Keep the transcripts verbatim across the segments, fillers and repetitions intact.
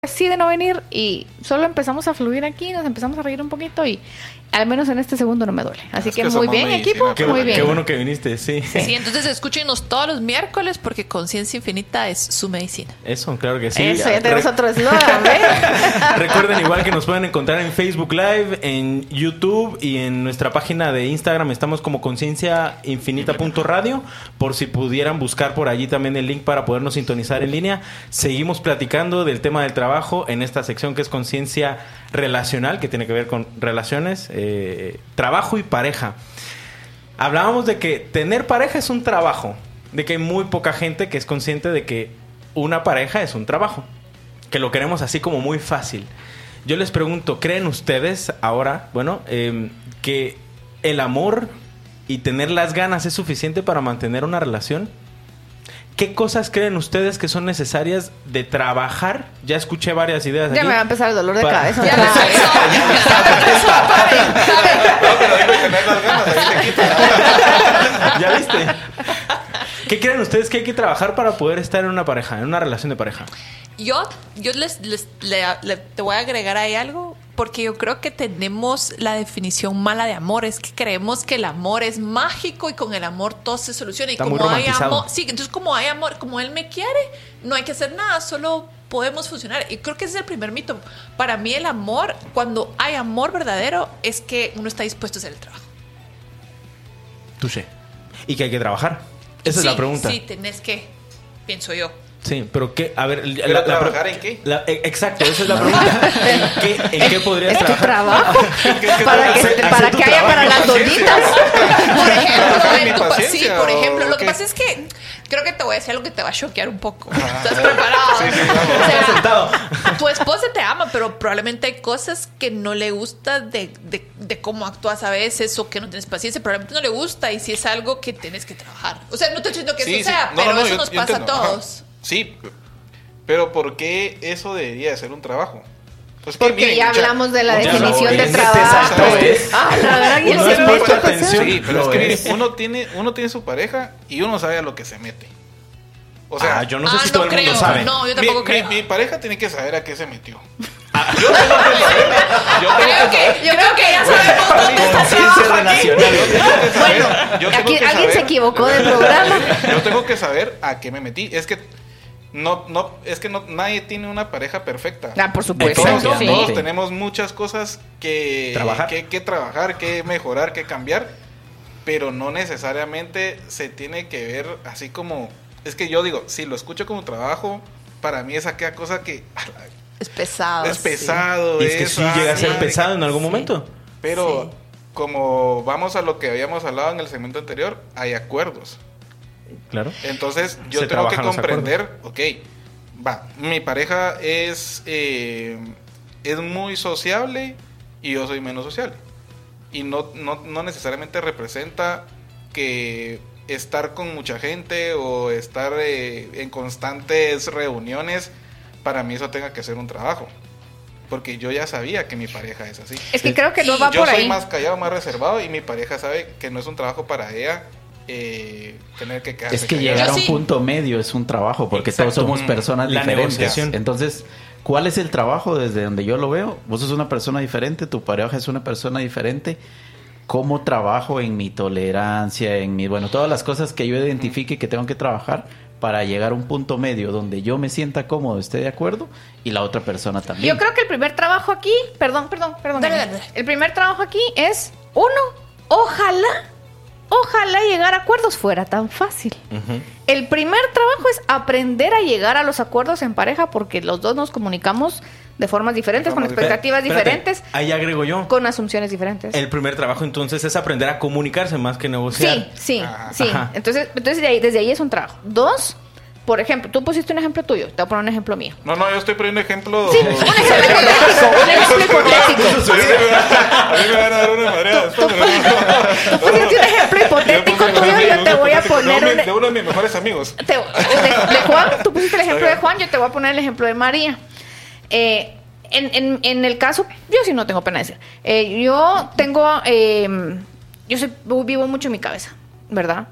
decide no venir y solo empezamos a fluir aquí, nos empezamos a reír un poquito y al menos en este segundo no me duele. Así es que, que muy bien, medicina, equipo, qué, muy bien. Qué bueno que viniste, sí. Sí, entonces escúchenos todos los miércoles porque Conciencia Infinita es su medicina. Eso, claro que sí. Eso, ya Re- tenemos otro eslogan, ¿ves? Recuerden igual que nos pueden encontrar en Facebook Live, en YouTube y en nuestra página de Instagram. Estamos como conciencia infinita punto radio. Por si pudieran buscar por allí también el link para podernos sintonizar en línea. Seguimos platicando del tema del trabajo en esta sección que es conciencia relacional, que tiene que ver con relaciones, eh, trabajo y pareja. Hablábamos de que tener pareja es un trabajo, de que hay muy poca gente que es consciente de que una pareja es un trabajo, que lo queremos así como muy fácil. Yo les pregunto, ¿creen ustedes ahora, bueno, eh, que el amor y tener las ganas es suficiente para mantener una relación? ¿Qué cosas creen ustedes que son necesarias de trabajar? Ya escuché varias ideas aquí. Ya me va a empezar el dolor de Para- cabeza. Ya otra lo vez. empezó, No, pero dime tener las ganas, ahí te quita. ¿Ya viste? ¿Qué creen ustedes que hay que trabajar para poder estar en una pareja, en una relación de pareja? Yo, yo les, les- le- le- te voy a agregar ahí algo, porque yo creo que tenemos la definición mala de amor. Es que creemos que el amor es mágico y con el amor todo se soluciona. Y Está muy como hay romantizado. amor, sí, entonces como hay amor, como él me quiere, no hay que hacer nada, solo podemos funcionar. Y creo que ese es el primer mito. Para mí el amor, cuando hay amor verdadero, es que uno está dispuesto a hacer el trabajo. Touché. Y que hay que trabajar. Esa Sí, es la pregunta. Sí, tenés que, pienso yo. Sí, pero qué, a ver, la- ¿Pero la- trabajar la- en qué? la- e- exacto, esa es la pregunta. ¿En qué, en qué podrías ¿Es tu trabajar? trabajo? Para que, Hacer- para hacer tu que haya para trabajo. las donitas. Por ejemplo, ¿Trabajar en en mi tu pa- sí, paciencia por o ejemplo, lo que qué? pasa es que creo que te voy a decir algo que te va a choquear un poco. ¿Estás preparado? Sí, sí, vamos. O sea, Sentado. tu esposa te ama, pero probablemente hay cosas que no le gusta de, de, de cómo actúas a veces o que no tienes paciencia. Probablemente no le gusta y si es algo que tienes que trabajar. O sea, no estoy diciendo que Sí, eso sí. sea, No, pero no, no, eso yo- nos yo pasa entiendo. a Ajá. todos. Sí, pero ¿por qué eso debería de ser un trabajo? Pues que, Porque miren, ya mucha- hablamos de la mucha- definición no, de es trabajo. exacto, es. Ah, la verdad, y Uno sí es me por gusta atención. Sí, pero es Lo que es. miren, uno tiene, uno tiene su pareja y uno sabe a lo que se mete. O sea, Ah, yo no sé Ah, si no todo el mundo creo. sabe. No, yo mi, tampoco mi- creo. mi pareja tiene que saber a qué se metió. Ah. Yo tengo que saber. Yo tengo Creo que saber. que, yo creo que ya sabemos dónde está el Conciencia trabajo aquí. relacional. Yo tengo que saber- yo tengo Aquí que alguien se saber- equivocó de programa. Yo tengo que saber a qué me metí. Es que no, no, es que no, nadie tiene una pareja perfecta. Ah, por supuesto. Todos, Sí. todos tenemos muchas cosas que Trabajar. que, que trabajar, que mejorar, que cambiar, pero no necesariamente se tiene que ver así como. Es que yo digo, si lo escucho como trabajo, para mí es aquella cosa que Es pesado. es sí. pesado. Y es que sí llega a ser ah, pesado en algún Sí. momento. Pero Sí. como vamos a lo que habíamos hablado en el segmento anterior, hay acuerdos. Claro. Entonces yo Se tengo que trabajan los comprender, ok, va, mi pareja es, eh, es muy sociable y yo soy menos sociable. Y no, no, no necesariamente representa que estar con mucha gente o estar eh, en constantes reuniones, para mí eso tenga que ser un trabajo. Porque yo ya sabía que mi pareja es así. Es que creo que no Y va Yo por soy ahí. más callado, más reservado y mi pareja sabe que no es un trabajo para ella eh, tener que quedarse Es que callada. llegar a Yo un sí. punto medio es un trabajo, porque todos Exacto. somos personas La diferentes. negociación. Entonces, ¿cuál es el trabajo desde donde yo lo veo? Vos sos una persona diferente, tu pareja es una persona diferente. ¿Cómo trabajo en mi tolerancia, en mi, bueno, todas las cosas que yo identifique que tengo que trabajar para llegar a un punto medio donde yo me sienta cómodo, esté de acuerdo y la otra persona también? Yo creo que el primer trabajo aquí, perdón, perdón, perdón. Dale, Dani. dale, dale. El primer trabajo aquí es, uno, ojalá, ojalá llegar a acuerdos fuera tan fácil. Ujú. El primer trabajo es aprender a llegar a los acuerdos en pareja porque los dos nos comunicamos de formas diferentes, De con formas expectativas Espérate, diferentes, ahí agrego yo. con asunciones diferentes. El primer trabajo entonces es aprender a comunicarse más que negociar. Sí, sí, Ajá. sí. Ajá. Entonces, entonces de ahí- desde ahí es un trabajo. Dos, por ejemplo, tú pusiste un ejemplo tuyo, te voy a poner un ejemplo mío. No, no, yo estoy poniendo ejemplo. Sí, un ejemplo hipotético, un ejemplo hipotético. A mí me van a dar una madreada Tú, después, pero no. tú pusiste un ejemplo hipotético Yo puse tuyo, un yo te voy a hipotético poner de un... uno de uno de mis mejores amigos. te- de, de Juan, tú pusiste el ejemplo de Juan, yo te voy a poner el ejemplo de María. Eh, en, en, en el caso, yo sí no tengo pena de decir. Eh, yo tengo, eh, yo soy, vivo mucho en mi cabeza, ¿verdad?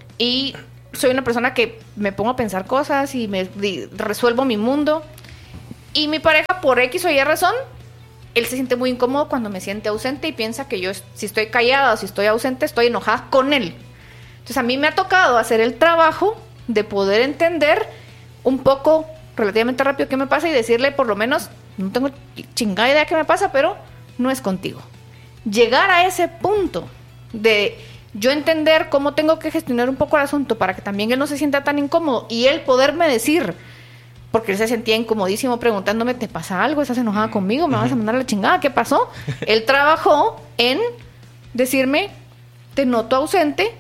Y soy una persona que me pongo a pensar cosas y me di- resuelvo mi mundo. Y mi pareja, por X o Y razón, él se siente muy incómodo cuando me siente ausente y piensa que yo, si estoy callada o si estoy ausente, estoy enojada con él. Entonces a mí me ha tocado hacer el trabajo de poder entender un poco, relativamente rápido, qué me pasa y decirle, por lo menos, no tengo chingada idea qué me pasa, pero no es contigo. Llegar a ese punto de yo entender cómo tengo que gestionar un poco el asunto para que también él no se sienta tan incómodo y él poderme decir, porque él se sentía incomodísimo preguntándome, ¿te pasa algo? ¿Estás enojada conmigo? ¿Me vas a mandar a la chingada? ¿Qué pasó? Él trabajó en decirme, te noto ausente,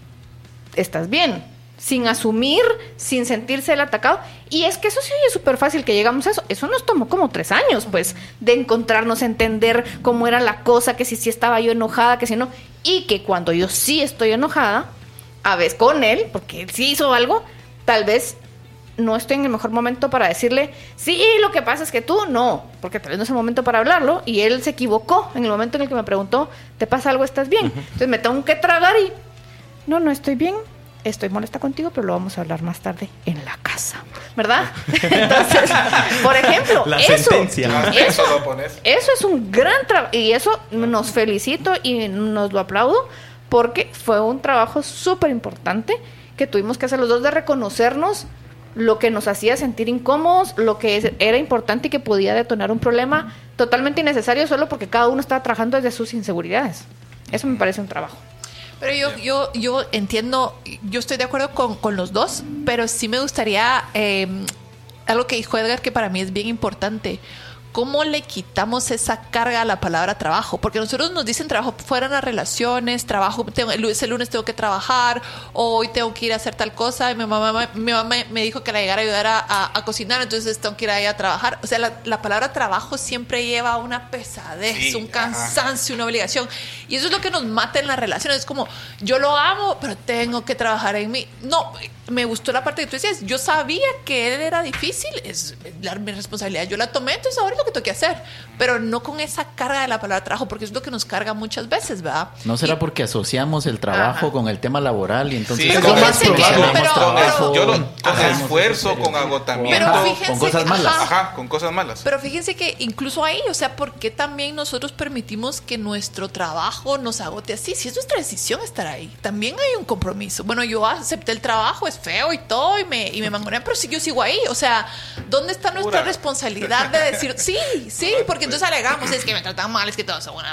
estás bien, sin asumir, sin sentirse el atacado. Y es que eso sí es súper fácil que llegamos a eso. Eso nos tomó como tres años, pues, de encontrarnos, entender cómo era la cosa, que si sí estaba yo enojada, que si no. Y que cuando yo sí estoy enojada, a veces con él, porque él sí hizo algo, tal vez no estoy en el mejor momento para decirle, sí, lo que pasa es que tú no, porque tal vez no es el momento para hablarlo, y él se equivocó en el momento en el que me preguntó, ¿te pasa algo? ¿Estás bien? Uh-huh. Entonces me tengo que tragar y, no, no estoy bien, estoy molesta contigo, pero lo vamos a hablar más tarde en la casa, ¿verdad? Entonces, por ejemplo, la eso, sentencia. eso, eso es un gran trabajo, y eso nos felicito y nos lo aplaudo, porque fue un trabajo súper importante que tuvimos que hacer los dos, de reconocernos lo que nos hacía sentir incómodos, lo que era importante y que podía detonar un problema totalmente innecesario solo porque cada uno estaba trabajando desde sus inseguridades. Eso me parece un trabajo. Pero yo, yo, yo entiendo, yo estoy de acuerdo con, con los dos, pero sí me gustaría, eh, algo que dijo Edgar que para mí es bien importante. ¿Cómo le quitamos esa carga a la palabra trabajo? Porque nosotros nos dicen trabajo fuera las relaciones, trabajo, tengo, el lunes, el lunes tengo que trabajar, hoy tengo que ir a hacer tal cosa, y mi mamá, mi mamá me dijo que la llegara a ayudar a, a, a cocinar, entonces tengo que ir ahí a trabajar. O sea, la, la palabra trabajo siempre lleva una pesadez, sí, un cansancio, ajá, una obligación. Y eso es lo que nos mata en las relaciones. Es como, yo lo amo, pero tengo que trabajar en mí. No, me gustó la parte que tú decías. Yo sabía que él era difícil, es la, mi responsabilidad. Yo la tomé, entonces ahora es lo que tengo que hacer. Pero no con esa carga de la palabra trabajo, porque es lo que nos carga muchas veces, ¿verdad? ¿No será y, porque asociamos el trabajo, ajá, con el tema laboral y entonces sí, es lo más probable? Pero, trabajo, yo lo, con ajá, esfuerzo, con agotamiento, pero fíjense, con cosas malas. Ajá, ajá, con cosas malas. Pero fíjense que incluso ahí, o sea, ¿por qué también nosotros permitimos que nuestro trabajo nos agote así? Si es nuestra decisión estar ahí, también hay un compromiso. Bueno, yo acepté el trabajo, es feo y todo, y me, y me mangonean, pero si yo sigo ahí, o sea, ¿dónde está nuestra Pura. responsabilidad de decir, sí, sí, porque entonces alegamos, es que me tratan mal, es que todo eso, bueno,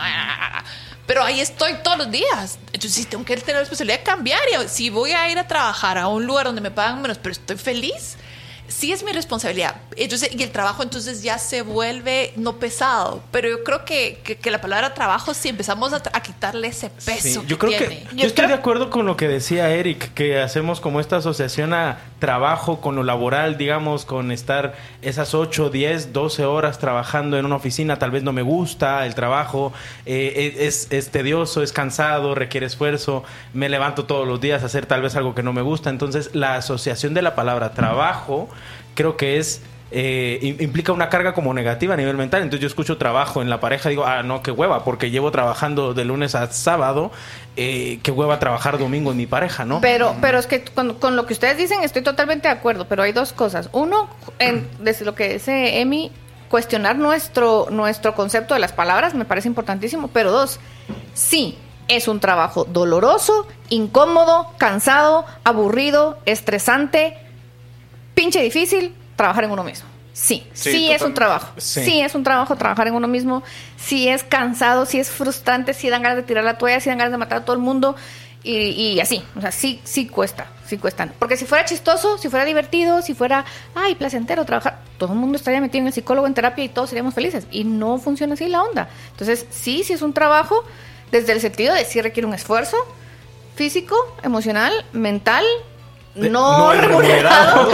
pero ahí estoy todos los días. Entonces sí tengo que tener la responsabilidad de cambiar. Y si voy a ir a trabajar a un lugar donde me pagan menos, pero estoy feliz, sí es mi responsabilidad. Entonces, y el trabajo entonces ya se vuelve no pesado. Pero yo creo que, que, que la palabra trabajo, si empezamos a, a quitarle ese peso, sí, yo que creo tiene. que yo estoy de acuerdo con lo que decía Eric, que hacemos como esta asociación a trabajo con lo laboral, digamos, con estar esas ocho, diez, doce horas trabajando en una oficina. Tal vez no me gusta el trabajo, eh, es, es tedioso, es cansado, requiere esfuerzo, me levanto todos los días a hacer tal vez algo que no me gusta. Entonces la asociación de la palabra trabajo creo que es eh, implica una carga como negativa a nivel mental. Entonces yo escucho trabajo en la pareja, digo, ah, no, qué hueva, porque llevo trabajando de lunes a sábado, eh, qué hueva trabajar domingo en mi pareja, ¿no? Pero, pero es que con, con lo que ustedes dicen estoy totalmente de acuerdo, pero hay dos cosas. Uno, en, desde lo que dice Emi, cuestionar nuestro, nuestro concepto de las palabras me parece importantísimo, pero dos, sí, es un trabajo doloroso, incómodo, cansado, aburrido, estresante, pinche difícil trabajar en uno mismo. Sí, sí, sí es un trabajo. Sí. sí es un trabajo trabajar en uno mismo. Sí es cansado, sí es frustrante, sí dan ganas de tirar la toalla, sí dan ganas de matar a todo el mundo y, y así. O sea, sí, sí cuesta, sí cuesta. Porque si fuera chistoso, si fuera divertido, si fuera, ay, placentero trabajar, todo el mundo estaría metido en el psicólogo, en terapia y todos seríamos felices. Y no funciona así la onda. Entonces, sí, sí es un trabajo desde el sentido de sí requiere un esfuerzo físico, emocional, mental, no, no remunerado.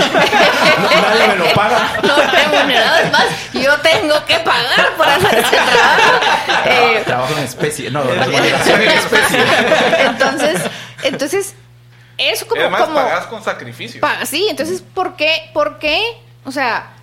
Nadie me lo paga. No remunerado, es más, yo tengo que pagar por hacer ese trabajo. Eh, trabajo en especie, no, remuneración en especie. Entonces, entonces, eso como... Además, como pagas con sacrificio. Paga, sí, entonces, ¿por qué? ¿Por qué? O sea,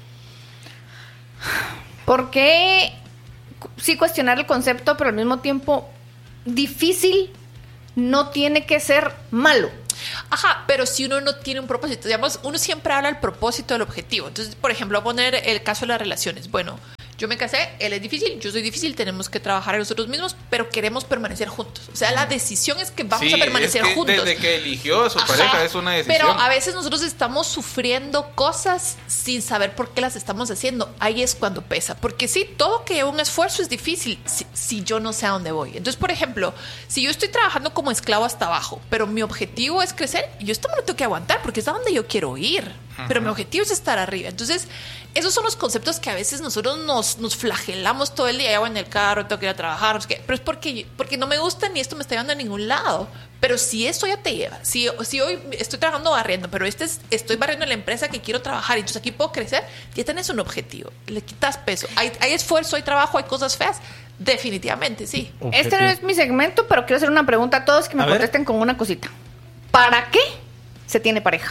¿por qué sí cuestionar el concepto, pero al mismo tiempo difícil no tiene que ser malo? Ajá, pero si uno no tiene un propósito, digamos, uno siempre habla del propósito del objetivo. Entonces, por ejemplo, poner el caso de las relaciones. Bueno, yo me casé, él es difícil, yo soy difícil, tenemos que trabajar en nosotros mismos, pero queremos permanecer juntos. O sea, la decisión es que vamos Sí, a permanecer es que juntos. Desde que eligió a su Ajá, pareja es una decisión. pero a veces nosotros estamos sufriendo cosas sin saber por qué las estamos haciendo. Ahí es cuando pesa. Porque sí, todo que un esfuerzo es difícil si, si yo no sé a dónde voy. Entonces, por ejemplo, si yo estoy trabajando como esclavo hasta abajo, pero mi objetivo es crecer, yo esto me lo tengo que aguantar porque es a donde yo quiero ir. Pero mi objetivo es estar arriba. Entonces, esos son los conceptos que a veces nosotros nos, nos flagelamos todo el día. Ya voy en el carro, tengo que ir a trabajar, no sé qué. Pero es porque, porque no me gusta ni esto me está llevando a ningún lado. Pero si esto ya te lleva, si, si hoy estoy trabajando barriendo, pero este es, estoy barriendo en la empresa que quiero trabajar y entonces aquí puedo crecer, ya tenés un objetivo. Le quitas peso. Hay, hay esfuerzo, hay trabajo, hay cosas feas. Definitivamente, sí. Este no es mi segmento, pero quiero hacer una pregunta a todos que me A ver. contesten con una cosita. ¿Para qué se tiene pareja?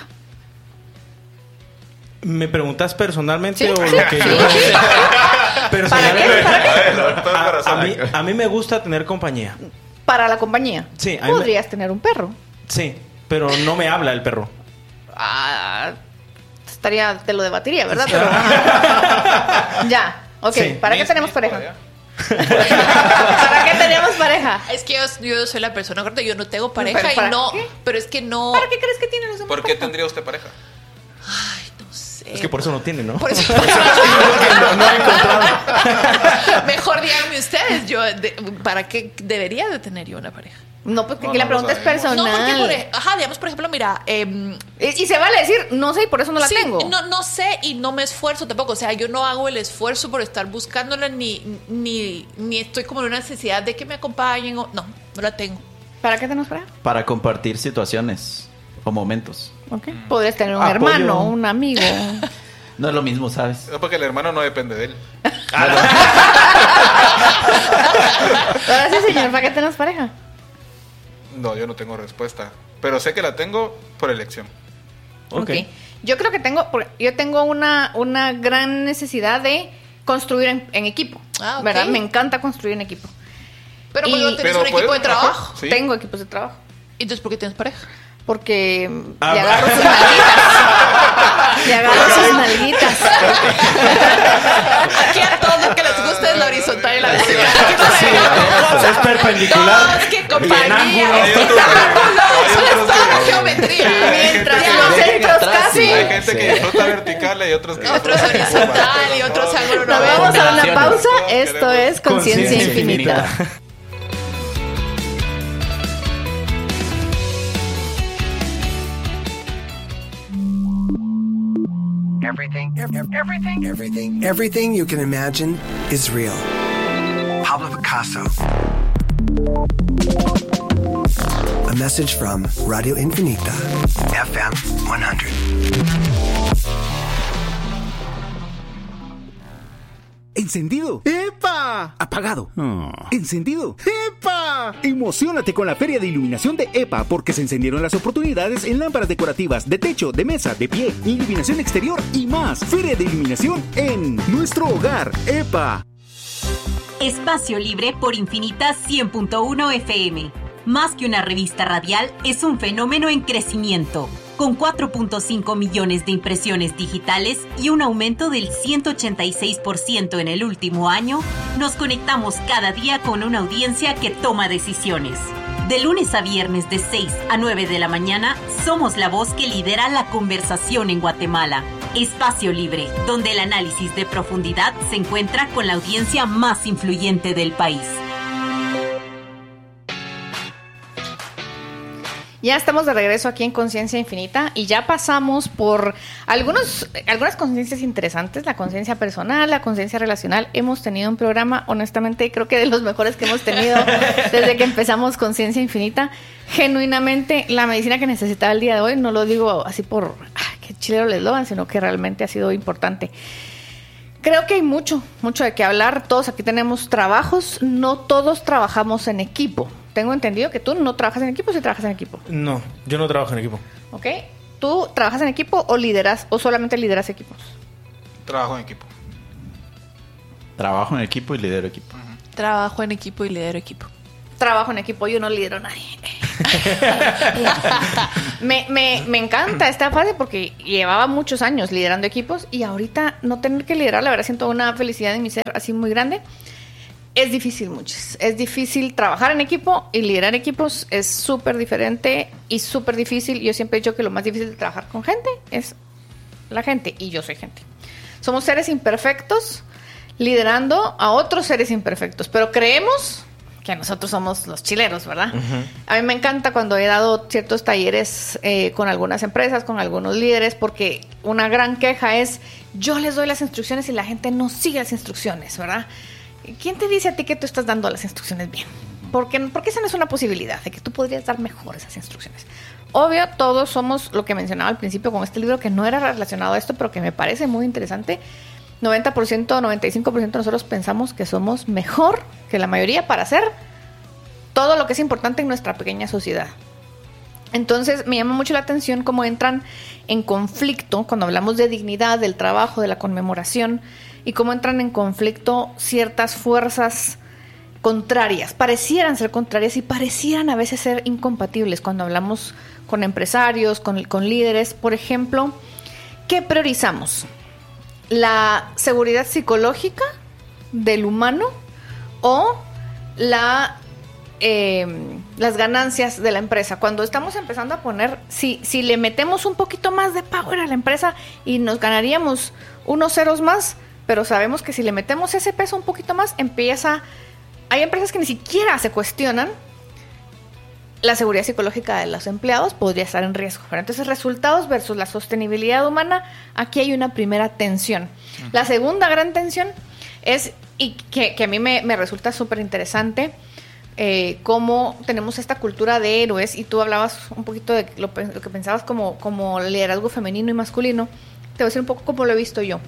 ¿Me preguntas personalmente Sí. o lo que Sí. yo... Personalmente, ¿Para qué? A ver, doctor a, a Corazón. mí, a mí me gusta tener compañía. Para la compañía. Sí, a mí me- Podrías tener un perro. Sí, pero no me habla el perro. Ah, estaría, te lo debatiría, ¿verdad? Pero, ajá. Ya, ok. Sí. ¿Para qué Mis- tenemos mis pareja? por allá. ¿Para qué tenemos pareja? Es que yo, yo soy la persona correcta, yo no tengo pareja ¿Pero y para no, qué? pero es que no. ¿Para qué crees que tienen los demás ¿Por qué pareja? tendría usted pareja? Ay, no sé. Es que por eso no tiene, ¿no? Por eso- no, no he encontrado. Mejor díganme ustedes, yo de- ¿para qué debería de tener yo una pareja? No, porque No, aquí no la pregunta lo es sabemos. personal. No, porque por, ej- ajá, digamos, por ejemplo, mira, em, y, y se vale decir, no sé, y por eso no la sí, tengo. No, no sé y no me esfuerzo tampoco. O sea, yo no hago el esfuerzo por estar buscándola ni, ni, ni estoy como en una necesidad de que me acompañen. O, no, no la tengo. ¿Para qué tenemos pareja? Para compartir situaciones o momentos. Ok. Podrías tener un Apoyo. hermano, un amigo. No es lo mismo, ¿sabes? Es porque el hermano no depende de él. Ahora sí, señor, ¿para qué tenemos pareja? No, yo no tengo respuesta. Pero sé que la tengo por elección. Ok. Ok. Yo creo que tengo, por- yo tengo una, una gran necesidad de construir en, en equipo. Ah, ok. ¿Verdad? Me encanta construir en equipo. Pero Y- pues no tenés Pero un equipo puedes- de trabajo. Sí. Tengo equipos de trabajo. Entonces, ¿por qué tienes pareja? Porque Ah, le va. agarro sus nalguitas. Le agarro sus nalguitas. Aquí a todos lo que les gusta es la horizontal y la vertical. Es perpendicular. No, es que Y en compañía. ángulo. Hay otros que- hay Eso otros es toda la que- geometría. Mientras que- los que- centros atrás, casi. sí. Hay gente que disfruta vertical y otros que Otros horizontal y otros ángulo Nos vamos a una Combinaciones. pausa. Todos Esto queremos es Conciencia Conciencia Infinita. Infinita. Everything, ev- ev- everything, everything, everything you can imagine is real. Pablo Picasso. A message from Radio Infinita, F M one hundred. ¿Encendido? ¡Epa! Apagado. ¿Encendido? ¡Epa! Emociónate con la Feria de Iluminación de EPA porque se encendieron las oportunidades en lámparas decorativas de techo, de mesa, de pie, iluminación exterior y más. Feria de Iluminación en nuestro hogar, EPA. Espacio Libre por Infinita cien punto uno F M. Más que una revista radial, es un fenómeno en crecimiento, con cuatro punto cinco millones de impresiones digitales y un aumento del ciento ochenta y seis por ciento en el último año. Nos conectamos cada día con una audiencia que toma decisiones. De lunes a viernes de seis a nueve de la mañana, somos la voz que lidera la conversación en Guatemala. Espacio Libre, donde el análisis de profundidad se encuentra con la audiencia más influyente del país. Ya estamos de regreso aquí en Conciencia Infinita y ya pasamos por algunos, algunas conciencias interesantes, la conciencia personal, la conciencia relacional. Hemos tenido un programa, honestamente, creo que de los mejores que hemos tenido desde que empezamos Conciencia Infinita. Genuinamente, la medicina que necesitaba el día de hoy, no lo digo así por ay, que chilero les loban, sino que realmente ha sido importante. Creo que hay mucho, mucho de qué hablar. Todos aquí tenemos trabajos, no todos trabajamos en equipo. Tengo entendido que tú no trabajas en equipo, sí trabajas en equipo. No, yo no trabajo en equipo. ¿Ok? ¿Tú trabajas en equipo o lideras o solamente lideras equipos? Trabajo en equipo. Trabajo en equipo y lidero equipo. Trabajo en equipo y lidero equipo. Trabajo en equipo, yo no lidero a nadie. me, me, me encanta esta fase porque llevaba muchos años liderando equipos y ahorita no tener que liderar, la verdad siento una felicidad en mi ser así muy grande. Es difícil, muchos. Es difícil trabajar en equipo y liderar equipos es súper diferente y súper difícil. Yo siempre he dicho que lo más difícil de trabajar con gente es la gente y yo soy gente. Somos seres imperfectos liderando a otros seres imperfectos, pero creemos que nosotros somos los chileros, ¿verdad? Uh-huh. A mí me encanta cuando he dado ciertos talleres eh, con algunas empresas, con algunos líderes, porque una gran queja es yo les doy las instrucciones y la gente no sigue las instrucciones, ¿verdad? ¿Quién te dice a ti que tú estás dando las instrucciones bien? Porque, porque esa no es una posibilidad de que tú podrías dar mejor esas instrucciones. Obvio, todos somos lo que mencionaba al principio con este libro, que no era relacionado a esto, pero que me parece muy interesante. noventa por ciento, noventa y cinco por ciento de nosotros pensamos que somos mejor que la mayoría para hacer todo lo que es importante en nuestra pequeña sociedad. Entonces, me llama mucho la atención cómo entran en conflicto cuando hablamos de dignidad, del trabajo, de la conmemoración, y cómo entran en conflicto ciertas fuerzas contrarias, parecieran ser contrarias y parecieran a veces ser incompatibles cuando hablamos con empresarios, con, con líderes. Por ejemplo, ¿qué priorizamos? ¿La seguridad psicológica del humano o la, eh, las ganancias de la empresa? Cuando estamos empezando a poner, si, si le metemos un poquito más de power a la empresa y nos ganaríamos unos ceros más, pero sabemos que si le metemos ese peso un poquito más, empieza... Hay empresas que ni siquiera se cuestionan la seguridad psicológica de los empleados, podría estar en riesgo. Pero entonces, resultados versus la sostenibilidad humana, aquí hay una primera tensión. Uh-huh. La segunda gran tensión es, y que, que a mí me, me resulta súper interesante, eh, cómo tenemos esta cultura de héroes, y tú hablabas un poquito de lo, lo que pensabas como, como liderazgo femenino y masculino. Te voy a decir un poco cómo lo he visto yo.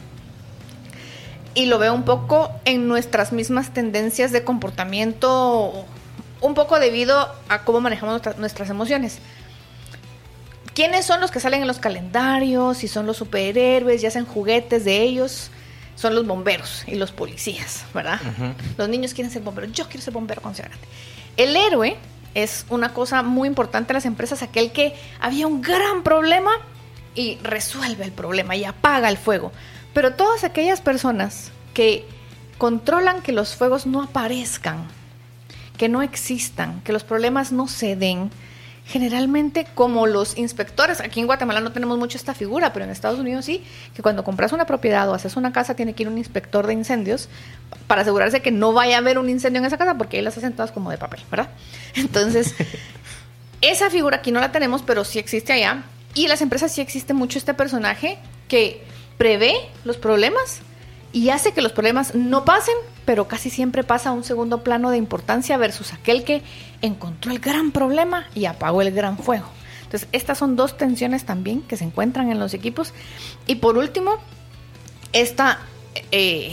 Y lo veo un poco en nuestras mismas tendencias de comportamiento, un poco debido a cómo manejamos nuestra, nuestras emociones. ¿Quiénes son los que salen en los calendarios y son los superhéroes y hacen juguetes de ellos? Son los bomberos y los policías, ¿verdad? Uh-huh. Los niños quieren ser bomberos. Yo quiero ser bombero cuando sea grande. El héroe es una cosa muy importante en las empresas, aquel que había un gran problema y resuelve el problema y apaga el fuego. Pero todas aquellas personas que controlan que los fuegos no aparezcan, que no existan, que los problemas no se den, generalmente como los inspectores, aquí en Guatemala no tenemos mucho esta figura, pero en Estados Unidos sí, que cuando compras una propiedad o haces una casa tiene que ir un inspector de incendios para asegurarse que no vaya a haber un incendio en esa casa, porque ahí las hacen todas como de papel, ¿verdad? Entonces, esa figura aquí no la tenemos, pero sí existe allá, y en las empresas sí existe mucho este personaje que prevé los problemas y hace que los problemas no pasen, pero casi siempre pasa a un segundo plano de importancia versus aquel que encontró el gran problema y apagó el gran fuego. Entonces, estas son dos tensiones también que se encuentran en los equipos. Y por último, esta, eh,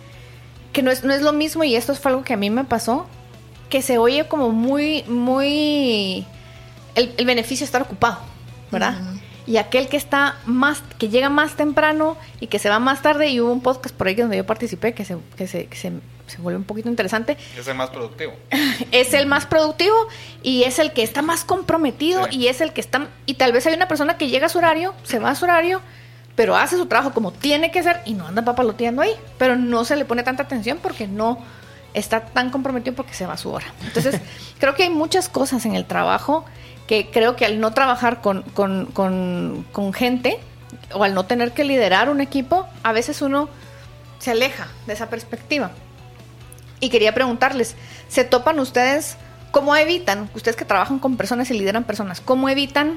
que no es, no es lo mismo, y esto fue algo que a mí me pasó, que se oye como muy, muy... El, el beneficio de estar ocupado, ¿verdad? Uh-huh. Y aquel que está más, que llega más temprano y que se va más tarde, y hubo un podcast por ahí donde yo participé que se, que se, que se, se vuelve un poquito interesante. Es el más productivo. Es el más productivo y es el que está más comprometido, sí. Y es el que está, y tal vez hay una persona que llega a su horario, se va a su horario, pero hace su trabajo como tiene que ser y no anda papaloteando ahí, pero no se le pone tanta atención porque no está tan comprometido porque se va a su hora. Entonces, creo que hay muchas cosas en el trabajo que creo que al no trabajar con, con, con, con gente o al no tener que liderar un equipo, a veces uno se aleja de esa perspectiva. Y quería preguntarles, ¿se topan ustedes, cómo evitan, ustedes que trabajan con personas y lideran personas, cómo evitan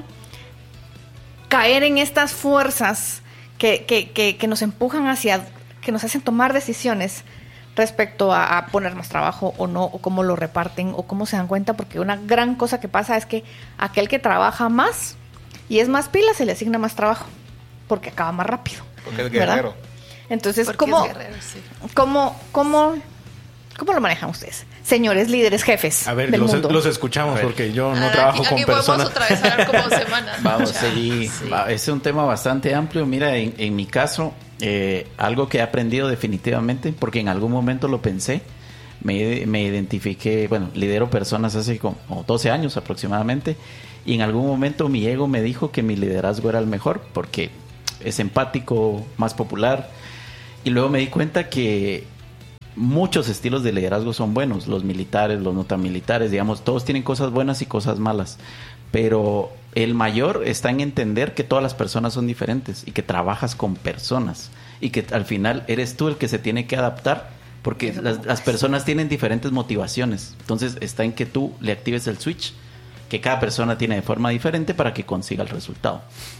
caer en estas fuerzas que, que, que, que nos empujan hacia, que nos hacen tomar decisiones respecto a, a poner más trabajo o no, o cómo lo reparten, o cómo se dan cuenta? Porque una gran cosa que pasa es que aquel que trabaja más y es más pila, se le asigna más trabajo, porque acaba más rápido. Porque es guerrero. ¿Verdad? Entonces, Porque ¿cómo, es guerrero, sí. ¿cómo, cómo, ¿cómo lo manejan ustedes? Señores líderes, jefes A ver, del los, mundo. los escuchamos, porque yo no Ah, trabajo aquí, con aquí personas. podemos otra vez hablar como semanas. Vamos, Ya. sí. Sí. Va, es un tema bastante amplio. Mira, en, en mi caso, eh, algo que he aprendido definitivamente, porque en algún momento lo pensé, me, me identifiqué, bueno, lidero personas hace como doce años aproximadamente, y en algún momento mi ego me dijo que mi liderazgo era el mejor porque es empático, más popular, y luego me di cuenta que muchos estilos de liderazgo son buenos, los militares, los no tan militares, digamos, todos tienen cosas buenas y cosas malas, pero el mayor está en entender que todas las personas son diferentes y que trabajas con personas y que al final eres tú el que se tiene que adaptar, porque las, las personas tienen diferentes motivaciones, entonces está en que tú le actives el switch que cada persona tiene de forma diferente para que consiga el resultado.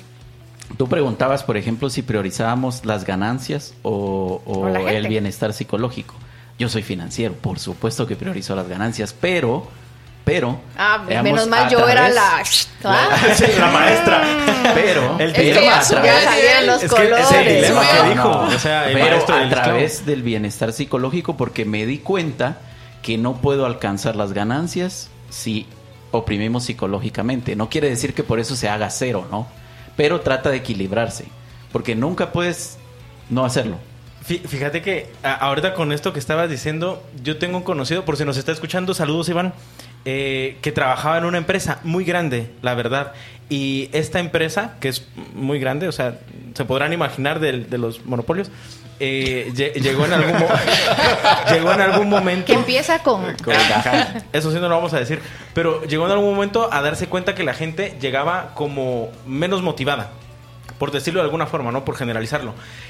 Tú preguntabas, por ejemplo, si priorizábamos las ganancias o, o, o el bienestar psicológico. Yo soy financiero, por supuesto que priorizo las ganancias, pero... pero ah, menos mal yo era la... La, sí, la maestra. Pero... el pero dilema, a través, los es colores. Que es el dilema que dijo. No, o sea, el pero maestro a del través esclavo. del bienestar psicológico, porque me di cuenta que no puedo alcanzar las ganancias si oprimimos psicológicamente. No quiere decir que por eso se haga cero, ¿no? Pero trata de equilibrarse, porque nunca puedes no hacerlo. Fíjate que a, ahorita con esto que estabas diciendo, yo tengo un conocido, por si nos está escuchando, saludos Iván, eh, que trabajaba en una empresa muy grande, la verdad. Y esta empresa, que es muy grande, o sea, se podrán imaginar de, de los monopolios, eh, llegó en algún mo- llegó en algún momento que empieza con, con ajá. Eso sí no lo vamos a decir, pero llegó en algún momento a darse cuenta que la gente llegaba como menos motivada, por decirlo de alguna forma, no por generalizarlo.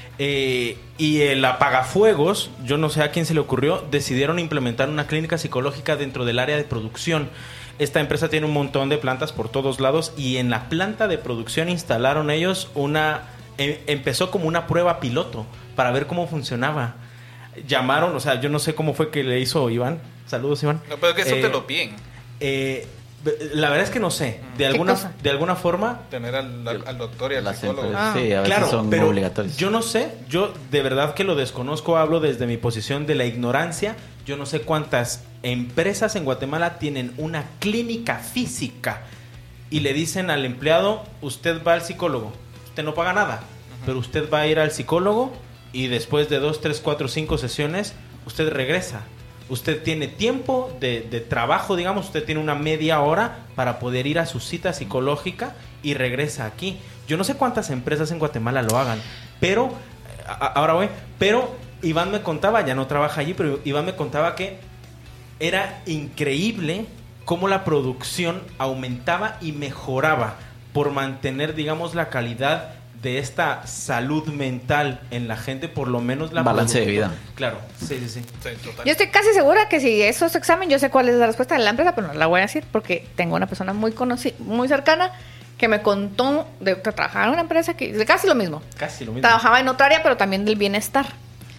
Eh, y el apagafuegos, yo no sé a quién se le ocurrió, decidieron implementar una clínica psicológica dentro del área de producción. Esta empresa tiene un montón de plantas por todos lados y en la planta de producción instalaron ellos una... Eh, empezó como una prueba piloto para ver cómo funcionaba. Llamaron, o sea, yo no sé cómo fue que le hizo Iván. Saludos, Iván. No, pero es que eso eh, te lo piden. Eh, la verdad es que no sé. De alguna, de alguna forma... Tener al, al, al doctor y al Las psicólogo. empresas, sí, a veces Claro, son pero obligatorios. yo no sé, yo de verdad que lo desconozco, hablo desde mi posición de la ignorancia. Yo no sé cuántas empresas en Guatemala tienen una clínica física y le dicen al empleado, usted va al psicólogo, usted no paga nada, uh-huh. pero usted va a ir al psicólogo y después de dos, tres, cuatro, cinco sesiones, usted regresa. Usted tiene tiempo de, de trabajo, digamos, usted tiene una media hora para poder ir a su cita psicológica y regresa aquí. Yo no sé cuántas empresas en Guatemala lo hagan, pero, a, ahora voy, pero Iván me contaba, ya no trabaja allí, pero Iván me contaba que era increíble cómo la producción aumentaba y mejoraba por mantener, digamos, la calidad de esta salud mental en la gente, por lo menos la balance de vida. Claro, sí, sí, sí. Sí, total. Yo estoy casi segura que si eso es examen, yo sé cuál es la respuesta de la empresa, pero no la voy a decir porque tengo una persona muy conocida, muy cercana, que me contó de que trabajaba en una empresa que de casi lo mismo. Casi lo mismo. Trabajaba en otra área, pero también del bienestar.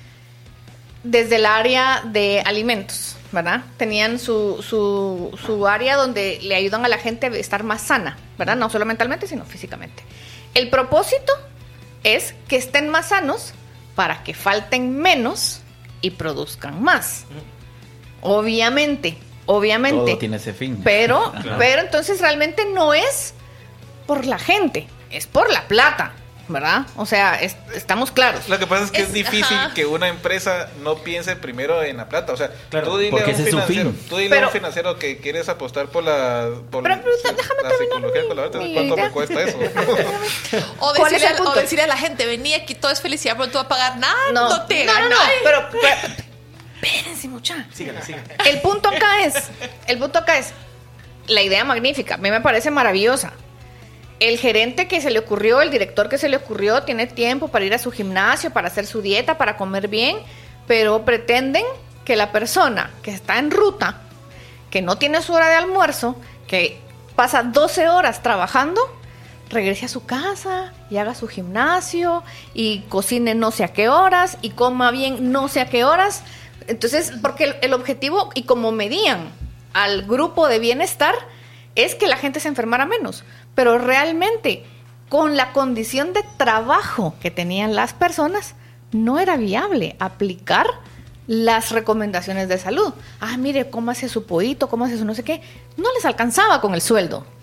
Desde el área de alimentos, ¿verdad? Tenían su, su, su área donde le ayudan a la gente a estar más sana, ¿verdad? No solo mentalmente, sino físicamente. El propósito es que estén más sanos para que falten menos y produzcan más. Obviamente, obviamente. Todo tiene ese fin. Pero, Claro. pero entonces realmente no es por la gente, es por la plata, ¿verdad? O sea, es- estamos claros. Lo que pasa es que es, Es- difícil ajá. que una empresa no piense primero en la plata. O sea, Claro, tú dile porque a un ese es su financiero, fin. tú dile Pero- a un financiero que quieres apostar por la, por Pero- pero la, déjame la terminar psicología mi- con la otra. mi ¿Cuánto idea. me cuesta eso? O ¿Cuál es decirle, el al- o punto? decirle a la gente, vení aquí, todo es felicidad, pero tú vas a pagar nada, no, te no, no, ganas. no, pero, pero- espérense, mucha. Sígale, sígale. El punto acá es, el punto acá es, la idea magnífica, a mí me parece maravillosa. El gerente que se le ocurrió, el director que se le ocurrió, tiene tiempo para ir a su gimnasio, para hacer su dieta, para comer bien, pero pretenden que la persona que está en ruta, que no tiene su hora de almuerzo, que pasa doce horas trabajando, regrese a su casa y haga su gimnasio y cocine no sé a qué horas y coma bien no sé a qué horas. Entonces, porque el, el objetivo y como medían al grupo de bienestar es que la gente se enfermara menos, pero realmente con la condición de trabajo que tenían las personas no era viable aplicar las recomendaciones de salud. Ah, mire, cómo hace su pollito, cómo hace su no sé qué. No les alcanzaba con el sueldo.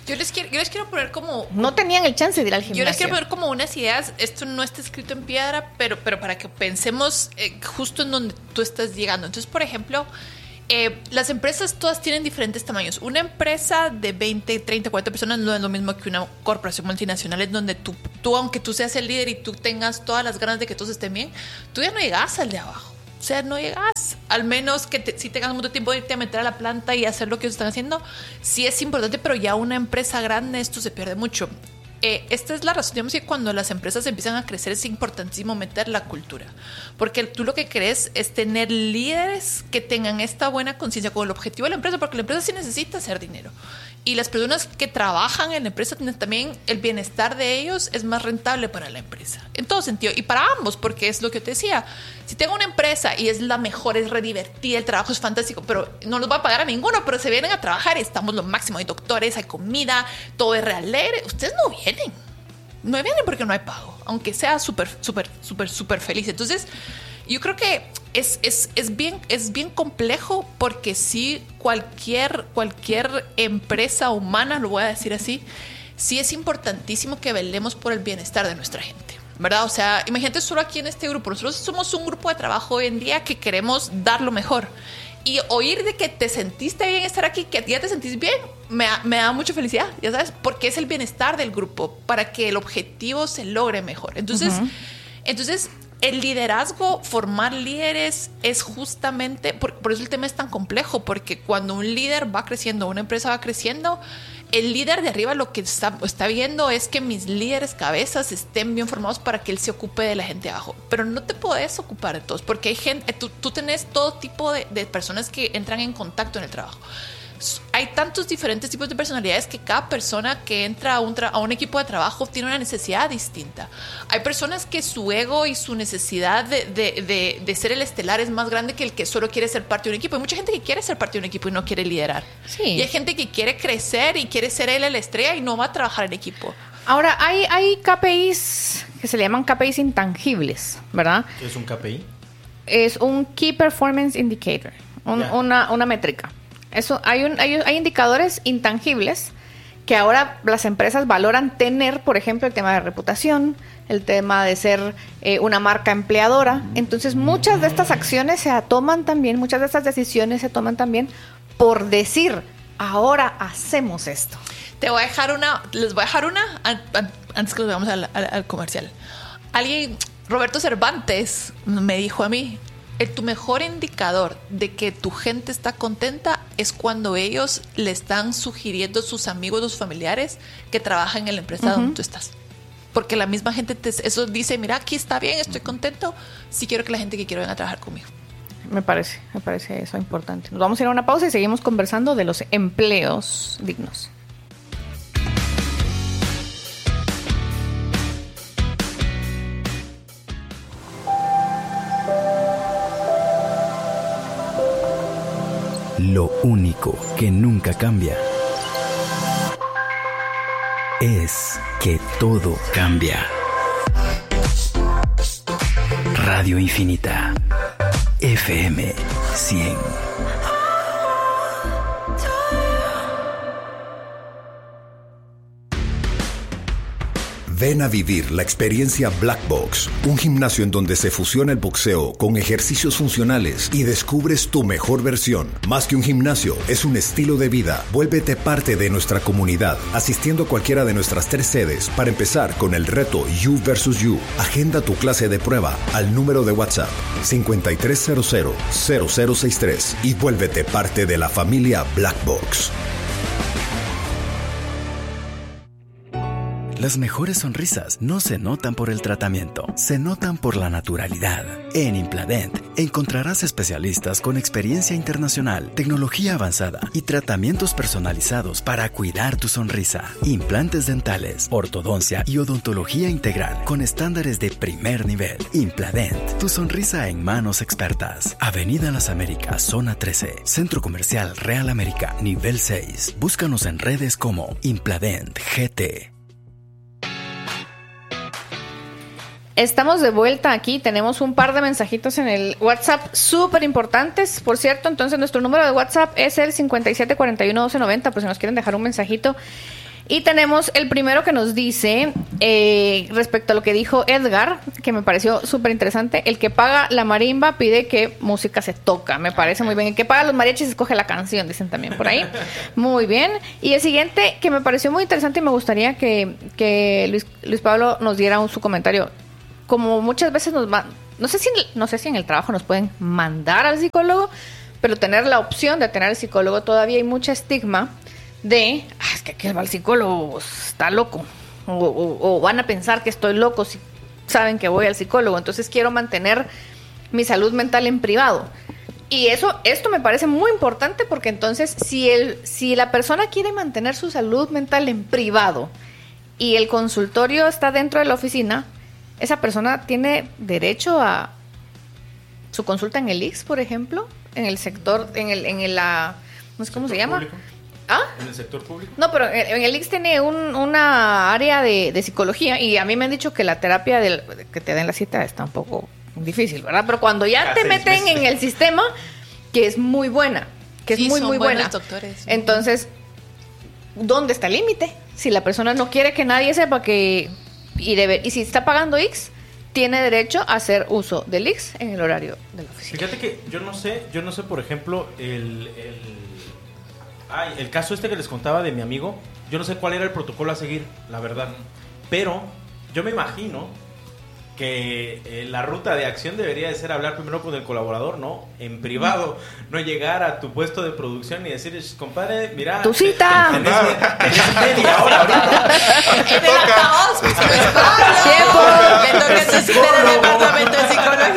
Yo les quiero, yo les quiero poner como... No tenían el chance de ir al gimnasio. Yo les quiero poner como unas ideas. Esto no está escrito en piedra, pero, pero para que pensemos eh, justo en donde tú estás llegando. Entonces, por ejemplo, eh, las empresas todas tienen diferentes tamaños. Una empresa de veinte, treinta, cuarenta personas no es lo mismo que una corporación multinacional, es donde tú, tú, aunque tú seas el líder y tú tengas todas las ganas de que todos estén bien, tú ya no llegas al de abajo. O sea, no llegas, al menos que te, si tengas mucho tiempo de irte a meter a la planta y hacer lo que ellos están haciendo, sí es importante, pero ya una empresa grande esto se pierde mucho. Eh, esta es la razón, digamos que cuando las empresas empiezan a crecer es importantísimo meter la cultura, porque tú lo que querés es tener líderes que tengan esta buena conciencia con el objetivo de la empresa, porque la empresa sí necesita hacer dinero. Y las personas que trabajan en la empresa también, el bienestar de ellos es más rentable para la empresa. En todo sentido. Y para ambos, porque es lo que te decía. Si tengo una empresa y es la mejor, es re divertida, el trabajo es fantástico, pero no los va a pagar a ninguno, pero se vienen a trabajar y estamos lo máximo. Hay doctores, hay comida, todo es re alegre. Ustedes no vienen. No vienen porque no hay pago. Aunque sea súper, súper, súper, súper feliz. Entonces, yo creo que es, es, es, bien, es bien complejo porque sí, cualquier, cualquier empresa humana, lo voy a decir así, sí es importantísimo que velemos por el bienestar de nuestra gente, ¿verdad? O sea, imagínate solo aquí en este grupo. Nosotros somos un grupo de trabajo hoy en día que queremos dar lo mejor. Y oír de que te sentiste bien estar aquí, que ya te sentís bien, me, me da mucha felicidad, ya sabes, porque es el bienestar del grupo, para que el objetivo se logre mejor. Entonces, uh-huh. entonces el liderazgo, formar líderes es justamente, por, por eso el tema es tan complejo, porque cuando un líder va creciendo, una empresa va creciendo, el líder de arriba lo que está, está viendo es que mis líderes cabezas estén bien formados para que él se ocupe de la gente de abajo. Pero no te puedes ocupar de todos, porque hay gente, tú, tú tenés todo tipo de, de personas que entran en contacto en el trabajo. Hay tantos diferentes tipos de personalidades que cada persona que entra a un, tra- a un equipo de trabajo tiene una necesidad distinta. Hay personas que su ego y su necesidad de, de, de, de ser el estelar es más grande que el que solo quiere ser parte de un equipo. Hay mucha gente que quiere ser parte de un equipo y no quiere liderar. Sí. Y hay gente que quiere crecer y quiere ser él la estrella y no va a trabajar en equipo. Ahora, hay, hay K P Is que se le llaman K P Is intangibles, ¿verdad? ¿Qué es un K P I? Es un Key Performance Indicator, un, yeah. una, una métrica. Eso, hay, un, hay, hay indicadores intangibles que ahora las empresas valoran tener, por ejemplo, el tema de reputación, el tema de ser eh, una marca empleadora. Entonces, muchas de estas acciones se toman también, muchas de estas decisiones se toman también por decir, ahora hacemos esto. Te voy a dejar una, les voy a dejar una antes que nos vayamos al, al, al comercial. Alguien, Roberto Cervantes, me dijo a mí, el, tu mejor indicador de que tu gente está contenta es cuando ellos le están sugiriendo a sus amigos, sus familiares que trabajan en la empresa uh-huh. donde tú estás. Porque la misma gente te, eso dice, mira, aquí está bien, estoy contento, sí quiero que la gente que quiero venga a trabajar conmigo. Me parece, me parece eso importante. Nos vamos a ir a una pausa y seguimos conversando de los empleos dignos. Lo único que nunca cambia es que todo cambia. Radio Infinita F M cien. Ven a vivir la experiencia Black Box, un gimnasio en donde se fusiona el boxeo con ejercicios funcionales y descubres tu mejor versión. Más que un gimnasio, es un estilo de vida. Vuélvete parte de nuestra comunidad, asistiendo a cualquiera de nuestras tres sedes para empezar con el reto You versus You. Agenda tu clase de prueba al número de WhatsApp cinco tres cero cero cero cero seis tres y vuélvete parte de la familia Black Box. Las mejores sonrisas no se notan por el tratamiento, se notan por la naturalidad. En Impladent encontrarás especialistas con experiencia internacional, tecnología avanzada y tratamientos personalizados para cuidar tu sonrisa. Implantes dentales, ortodoncia y odontología integral con estándares de primer nivel. Impladent, tu sonrisa en manos expertas. Avenida Las Américas, zona trece, Centro Comercial Real América, nivel seis. Búscanos en redes como Impladent G T. Estamos de vuelta aquí, tenemos un par de mensajitos en el WhatsApp súper importantes, por cierto. Entonces nuestro número de WhatsApp es el cincuenta y siete cuarenta y uno doce noventa, pues si nos quieren dejar un mensajito. Y tenemos el primero que nos dice, eh, respecto a lo que dijo Edgar, que me pareció súper interesante, el que paga la marimba pide que música se toca, me parece muy bien. El que paga los mariachis escoge la canción, dicen también por ahí. Muy bien. Y el siguiente, que me pareció muy interesante y me gustaría que, que Luis, Luis Pablo nos diera un, su comentario. Como muchas veces nos va, no sé si no sé si en el trabajo nos pueden mandar al psicólogo, pero tener la opción de tener al psicólogo, todavía hay mucha estigma de, ah, es que aquel va al psicólogo, está loco, o, o, o van a pensar que estoy loco si saben que voy al psicólogo, entonces quiero mantener mi salud mental en privado. Y eso, esto me parece muy importante, porque entonces si el, si la persona quiere mantener su salud mental en privado y el consultorio está dentro de la oficina, esa persona tiene derecho a su consulta en el I X S, por ejemplo, en el sector, en el, en el, la, no sé cómo se llama. Público. ¿Ah? ¿En el sector público? No, pero en el I X S tiene un, una área de, de psicología, y a mí me han dicho que la terapia del, que te den la cita está un poco difícil, ¿verdad? Pero cuando ya Cada te seis meten meses. en el sistema, que es muy buena, que es Sí, muy, son muy buena. buenos doctores. Entonces, ¿dónde está el límite? Si la persona no quiere que nadie sepa que... Y, debe, y si está pagando I X S, tiene derecho a hacer uso del I X S en el horario de la oficina. Fíjate que yo no sé, yo no sé, por ejemplo, el, el, ay, el caso este que les contaba de mi amigo, yo no sé cuál era el protocolo a seguir, la verdad. Pero yo me imagino que eh, la ruta de acción debería de ser hablar primero con el colaborador, ¿no? En privado, no llegar a tu puesto de producción y decir, compadre, mira... ¡Tu cita! Tenés, tenés media hora ahorita. En el altavoz, pues, ¡Tiempo! me toca tu cita en el departamento de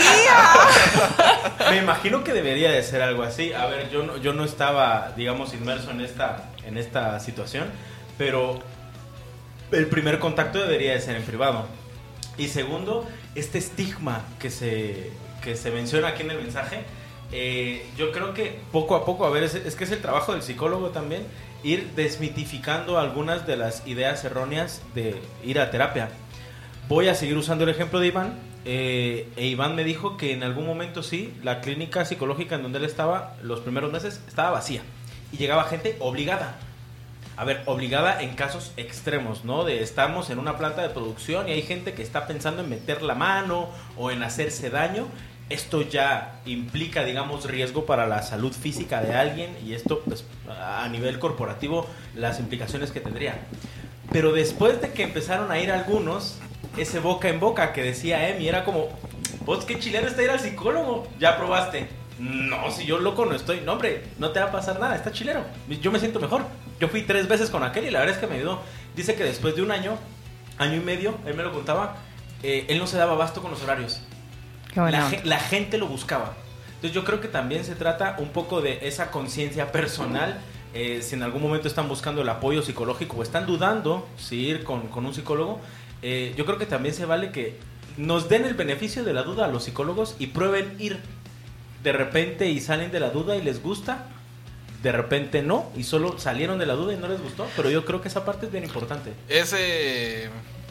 psicología. Me imagino que debería de ser algo así. A ver, yo no, yo no estaba, digamos, inmerso en esta, en esta situación, pero el primer contacto debería de ser en privado. Y segundo, este estigma que se, que se menciona aquí en el mensaje, eh, yo creo que poco a poco, a ver, es, es que es el trabajo del psicólogo también, ir desmitificando algunas de las ideas erróneas de ir a terapia. Voy a seguir usando el ejemplo de Iván, eh, e Iván me dijo que en algún momento sí, la clínica psicológica en donde él estaba, los primeros meses, estaba vacía, y llegaba gente obligada. A ver, obligada en casos extremos, ¿no? De estamos en una planta de producción y hay gente que está pensando en meter la mano o en hacerse daño. Esto ya implica, digamos, riesgo para la salud física de alguien, y esto, pues, a nivel corporativo, las implicaciones que tendría. Pero después de que empezaron a ir algunos, ese boca en boca que decía Emi, era como, vos qué chileno está ir al psicólogo, ¿ya probaste? No, si yo loco no estoy. No, hombre, no te va a pasar nada, está chilero. Yo me siento mejor. Yo fui tres veces con aquel y la verdad es que me ayudó. Dice que después de un año, año y medio, él me lo contaba, eh, él no se daba abasto con los horarios. Qué buena La, onda. ge- la gente lo buscaba. Entonces yo creo que también se trata un poco de esa conciencia personal. Eh, si en algún momento están buscando el apoyo psicológico o están dudando si ir con, con un psicólogo, eh, yo creo que también se vale que nos den el beneficio de la duda a los psicólogos y prueben ir. De repente y salen de la duda y les gusta, de repente no, y solo salieron de la duda y no les gustó, pero yo creo que esa parte es bien importante. Ese,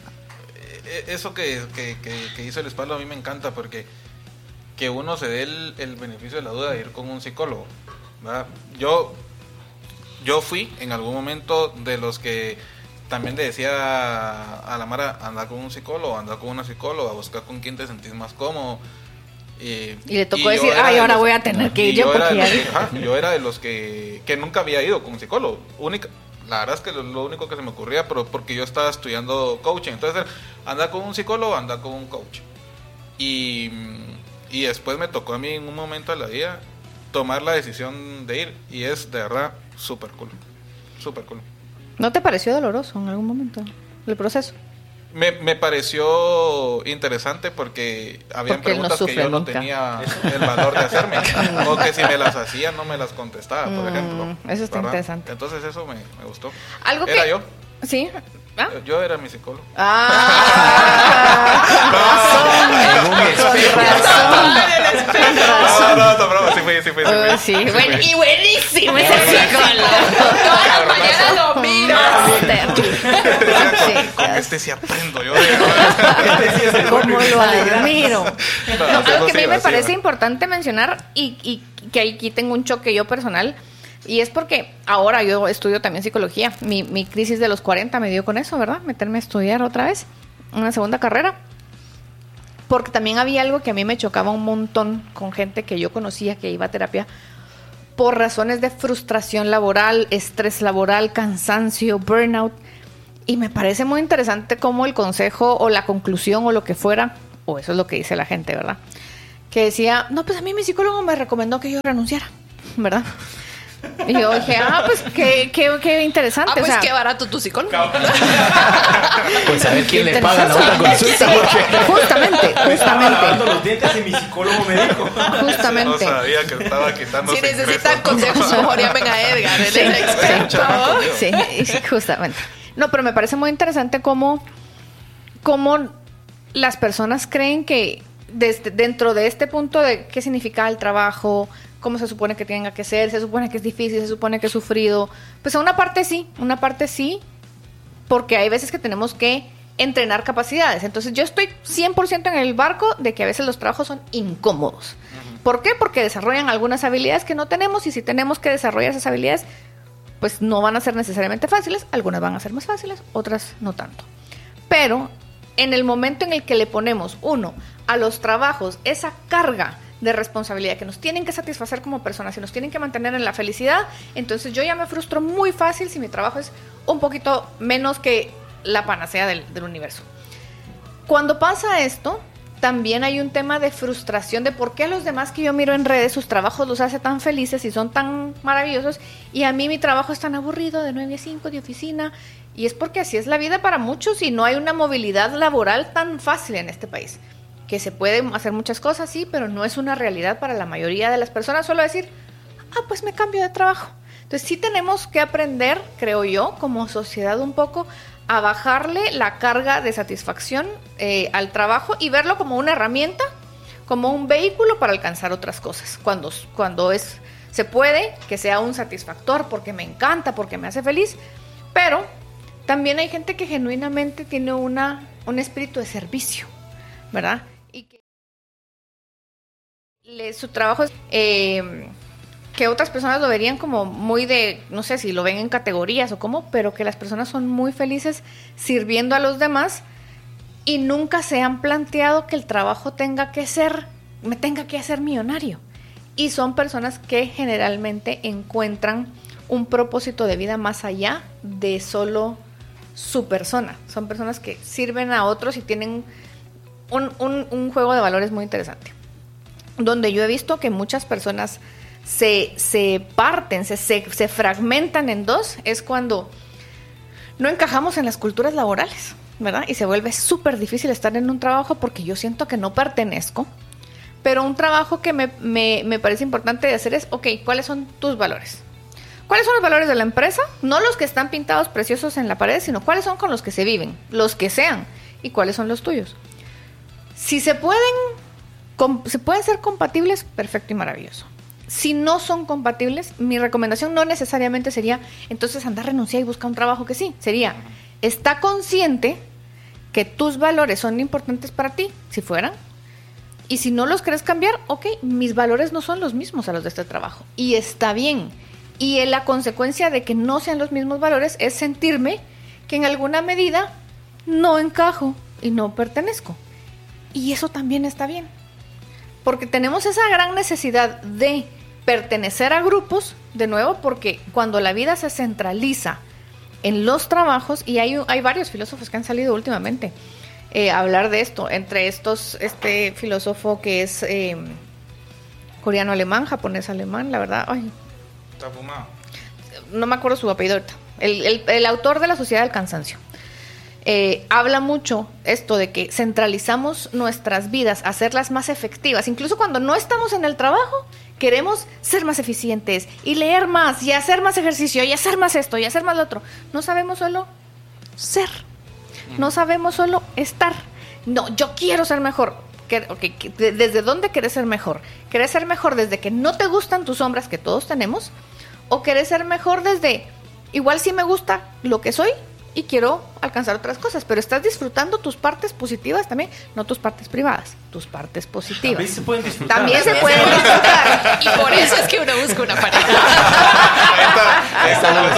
eso que, que, que, que hizo el espaldo a mí me encanta, porque que uno se dé el, el beneficio de la duda de ir con un psicólogo, ¿verdad? Yo, yo fui en algún momento de los que también le decía a la Mara, anda con un psicólogo, anda con una psicóloga, busca con quién te sentís más cómodo. Y, Y le tocó y yo decir, era ay, de ahora los- voy a tener que ir y yo yo era porque de ya... los que- ajá, yo era de los que, que nunca había ido con un psicólogo. Única, la verdad es que lo, lo único que se me ocurría, pero porque yo estaba estudiando coaching. Entonces, anda con un psicólogo, anda con un coach. Y, y después me tocó a mí en un momento de la vida tomar la decisión de ir. Y es de verdad súper cool. Súper cool. ¿No te pareció doloroso en algún momento el proceso? Me, me pareció interesante porque habían Porque él no preguntas que sufre yo no nunca. tenía el valor de hacerme, o que si me las hacía no me las contestaba, por Mm, ejemplo. eso está ¿verdad? interesante. Entonces eso me, me gustó. Algo Era que... yo, Sí. ¿Ah? yo era mi psicólogo. Ah, razón. Razón. No, no, no, broma, sí fui, sí fui, sí fui. Oh, sí, Sí buen- fui. y buenísimo ese psicólogo. Todas las mañanas lo miro. Sí, Con este sí aprendo yo. como lo admiro. No, No, sí, algo no, que a mí sí, me sí, parece va. importante mencionar, y, y que aquí tengo un choque yo personal, Y es porque ahora yo estudio también psicología. Mi, mi crisis de los cuarenta me dio con eso, ¿verdad? Meterme a estudiar otra vez, una segunda carrera. Porque también había algo que a mí me chocaba un montón con gente que yo conocía que iba a terapia por razones de frustración laboral, estrés laboral, cansancio, burnout. Y me parece muy interesante cómo el consejo o la conclusión o lo que fuera, o eso es lo que dice la gente, ¿verdad? Que decía, no, pues a mí mi psicólogo me recomendó que yo renunciara, ¿verdad? Y yo dije, ah, pues qué, qué, qué interesante. Ah, pues o sea, qué barato tu psicólogo. Pues a ver quién le paga la otra consulta. Sí, justamente, Me estaba justamente. lavando los dientes y mi psicólogo me dijo. Justamente. No sabía que estaba quitando. Si necesitan consejos, mejor llamen a Edgar, él Sí, es experto. sí, sí, justamente. No, pero me parece muy interesante cómo, cómo las personas creen que desde, dentro de este punto de qué significa el trabajo, cómo se supone que tenga que ser, se supone que es difícil, se supone que es sufrido. Pues a una parte sí, una parte sí, porque hay veces que tenemos que entrenar capacidades. Entonces yo estoy cien por ciento en el barco de que a veces los trabajos son incómodos. Uh-huh. ¿Por qué? Porque desarrollan algunas habilidades que no tenemos, y si tenemos que desarrollar esas habilidades, pues no van a ser necesariamente fáciles. Algunas van a ser más fáciles, otras no tanto. Pero en el momento en el que le ponemos, uno, a los trabajos esa carga de responsabilidad que nos tienen que satisfacer como personas y nos tienen que mantener en la felicidad, entonces yo ya me frustro muy fácil si mi trabajo es un poquito menos que la panacea del, del universo. Cuando pasa esto, también hay un tema de frustración de por qué a los demás que yo miro en redes sus trabajos los hace tan felices y son tan maravillosos, y a mí mi trabajo es tan aburrido, de nueve a cinco de oficina. Y es porque así es la vida para muchos y no hay una movilidad laboral tan fácil en este país. Que se pueden hacer muchas cosas, sí, pero no es una realidad para la mayoría de las personas. Solo decir, ah, pues me cambio de trabajo. Entonces sí tenemos que aprender, creo yo, como sociedad un poco, a bajarle la carga de satisfacción eh, al trabajo y verlo como una herramienta, como un vehículo para alcanzar otras cosas. Cuando, cuando es, se puede que sea un satisfactor porque me encanta, porque me hace feliz, pero también hay gente que genuinamente tiene una, un espíritu de servicio, ¿verdad? Y que le, su trabajo es... Eh, que otras personas lo verían como muy de, no sé si lo ven en categorías o cómo, pero que las personas son muy felices sirviendo a los demás y nunca se han planteado que el trabajo tenga que ser, me tenga que hacer millonario. Y son personas que generalmente encuentran un propósito de vida más allá de solo su persona. Son personas que sirven a otros y tienen un, un, un juego de valores muy interesante. Donde yo he visto que muchas personas Se, se parten, se, se, se fragmentan en dos, es cuando no encajamos en las culturas laborales, ¿verdad? Y se vuelve súper difícil estar en un trabajo porque yo siento que no pertenezco. Pero un trabajo que me, me, me parece importante de hacer es, ok, ¿cuáles son tus valores? ¿Cuáles son los valores de la empresa? No los que están pintados preciosos en la pared, sino cuáles son con los que se viven, los que sean, y cuáles son los tuyos. Si se pueden, com, se pueden ser compatibles, perfecto y maravilloso. Si no son compatibles, mi recomendación no necesariamente sería, entonces anda a renunciar y busca un trabajo que sí. Sería, está consciente que tus valores son importantes para ti, si fueran, y si no los quieres cambiar, ok, mis valores no son los mismos a los de este trabajo. Y está bien. Y la consecuencia de que no sean los mismos valores es sentirme que en alguna medida no encajo y no pertenezco. Y eso también está bien. Porque tenemos esa gran necesidad de pertenecer a grupos, de nuevo, porque cuando la vida se centraliza en los trabajos, y hay, hay varios filósofos que han salido últimamente eh, a hablar de esto, entre estos, este filósofo que es eh, coreano-alemán, japonés-alemán, la verdad, ay, está fumado. No me acuerdo su apellido ahorita, el, el, el autor de La Sociedad del Cansancio. Eh, habla mucho esto de que centralizamos nuestras vidas, hacerlas más efectivas. Incluso cuando no estamos en el trabajo, queremos ser más eficientes y leer más y hacer más ejercicio y hacer más esto y hacer más lo otro. No sabemos solo ser, no sabemos solo estar. No, yo quiero ser mejor. Okay, ¿desde dónde querés ser mejor? ¿Querés ser mejor desde que no te gustan tus sombras, que todos tenemos? ¿O querés ser mejor desde igual sí me gusta lo que soy y quiero alcanzar otras cosas, pero estás disfrutando tus partes positivas también, no tus partes privadas, tus partes positivas. También se pueden disfrutar. También se pueden disfrutar. Y por eso es que uno busca una pareja.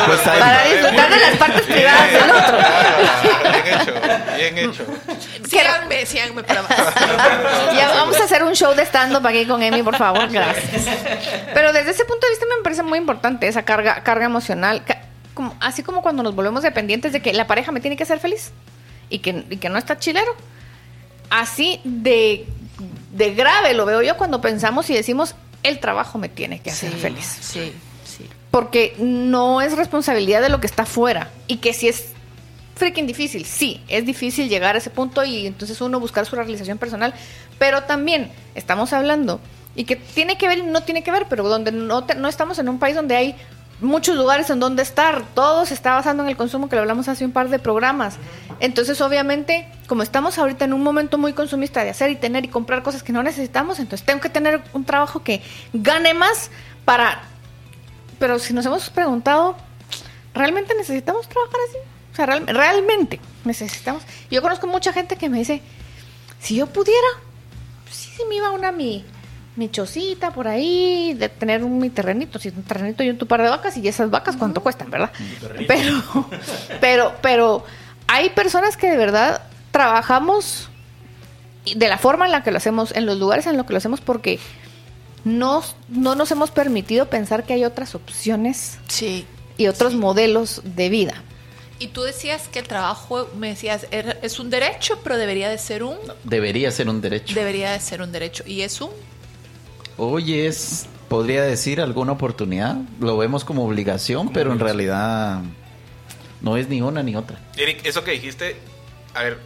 respuesta a Para Emi. disfrutar de las partes Bien, privadas del otro. ah, Bien hecho, bien hecho. Síganme, síganme para más. Ya vamos a hacer un show de stand-up aquí con Emi, por favor. Gracias. Pero desde ese punto de vista me parece muy importante esa carga, carga emocional. Ca- como- así como cuando nos volvemos dependientes de que la pareja me tiene que hacer feliz y que, y que no está chilero. Así de, de grave lo veo yo cuando pensamos y decimos, el trabajo me tiene que hacer Sí, feliz. sí, sí. Porque no es responsabilidad de lo que está afuera. Y que si es freaking difícil, sí, es difícil llegar a ese punto y entonces uno buscar su realización personal. Pero también estamos hablando, y que tiene que ver y no tiene que ver, pero donde no, te- no estamos en un país donde hay muchos lugares en donde estar. Todo se está basando en el consumo, que lo hablamos hace un par de programas. Entonces, obviamente, como estamos ahorita en un momento muy consumista de hacer y tener y comprar cosas que no necesitamos, entonces tengo que tener un trabajo que gane más para... Pero si nos hemos preguntado, ¿realmente necesitamos trabajar así? O sea, real- realmente necesitamos. Yo conozco mucha gente que me dice, si yo pudiera, sí, sí me iba a una mi, mi chocita por ahí, de tener un mi terrenito, si un terrenito y un tu par de vacas, y esas vacas cuánto cuestan, ¿verdad? Pero, pero, pero hay personas que de verdad trabajamos de la forma en la que lo hacemos, en los lugares en los que lo hacemos, porque nos, no nos hemos permitido pensar que hay otras opciones Sí. y otros modelos de vida. Y tú decías que el trabajo, me decías, era- es un derecho, pero debería de ser un... Debería ser un derecho. Debería de ser un derecho. ¿Y es un? Oye, es, podría decir, alguna oportunidad. Lo vemos como obligación, pero en realidad no es ni una ni otra. Eric, eso que dijiste, a ver,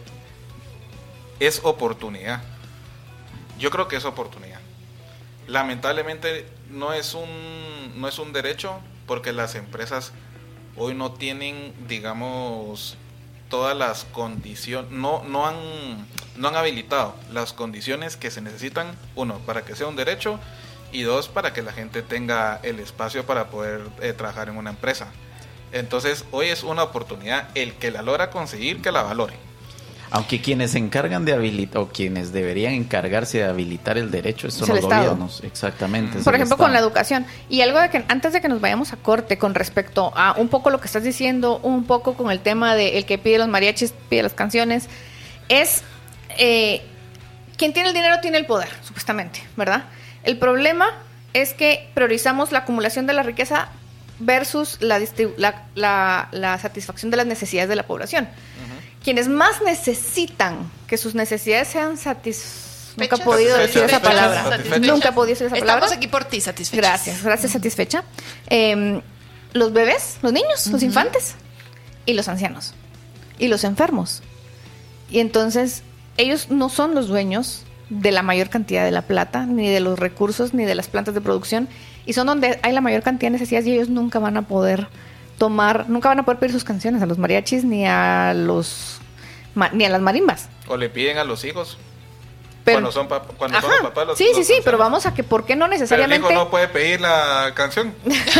es oportunidad. Yo creo que es oportunidad. Lamentablemente no es un no es un derecho, porque las empresas hoy no tienen, digamos, todas las condiciones, no no han no han habilitado las condiciones que se necesitan, uno, para que sea un derecho, y dos, para que la gente tenga el espacio para poder eh, trabajar en una empresa. Entonces, hoy es una oportunidad. El que la logra conseguir, que la valore. Aunque quienes se encargan de habilitar, o quienes deberían encargarse de habilitar el derecho, son Es el los Estado. gobiernos. Exactamente. es Por el ejemplo, con la Estado. educación. Y algo de que antes de que nos vayamos a corte con respecto a un poco lo que estás diciendo, un poco con el tema de el que pide los mariachis, pide las canciones, es eh, quien tiene el dinero tiene el poder, supuestamente, ¿verdad? El problema es que priorizamos la acumulación de la riqueza versus la, distribu- la, la, la satisfacción de las necesidades de la población. Quienes más necesitan que sus necesidades sean satisfechas. Nunca he podido decir esa Satisfechas, palabra. satisfechas. Nunca he podido decir esa palabra. Estamos aquí por ti, satisfechos. Gracias, gracias, satisfecha. Eh, los bebés, los niños, los infantes y los ancianos y los enfermos. Y entonces ellos no son los dueños de la mayor cantidad de la plata, ni de los recursos, ni de las plantas de producción, y son donde hay la mayor cantidad de necesidades, y ellos nunca van a poder tomar, nunca van a poder pedir sus canciones a los mariachis ni a los ma- ni a las marimbas. O le piden a los hijos. Pero- cuando son, pap- cuando Ajá. son los papás. Los, sí, los sí, sí, ancianos. pero vamos a que por qué no Pero el necesariamente hijo no puede pedir la canción.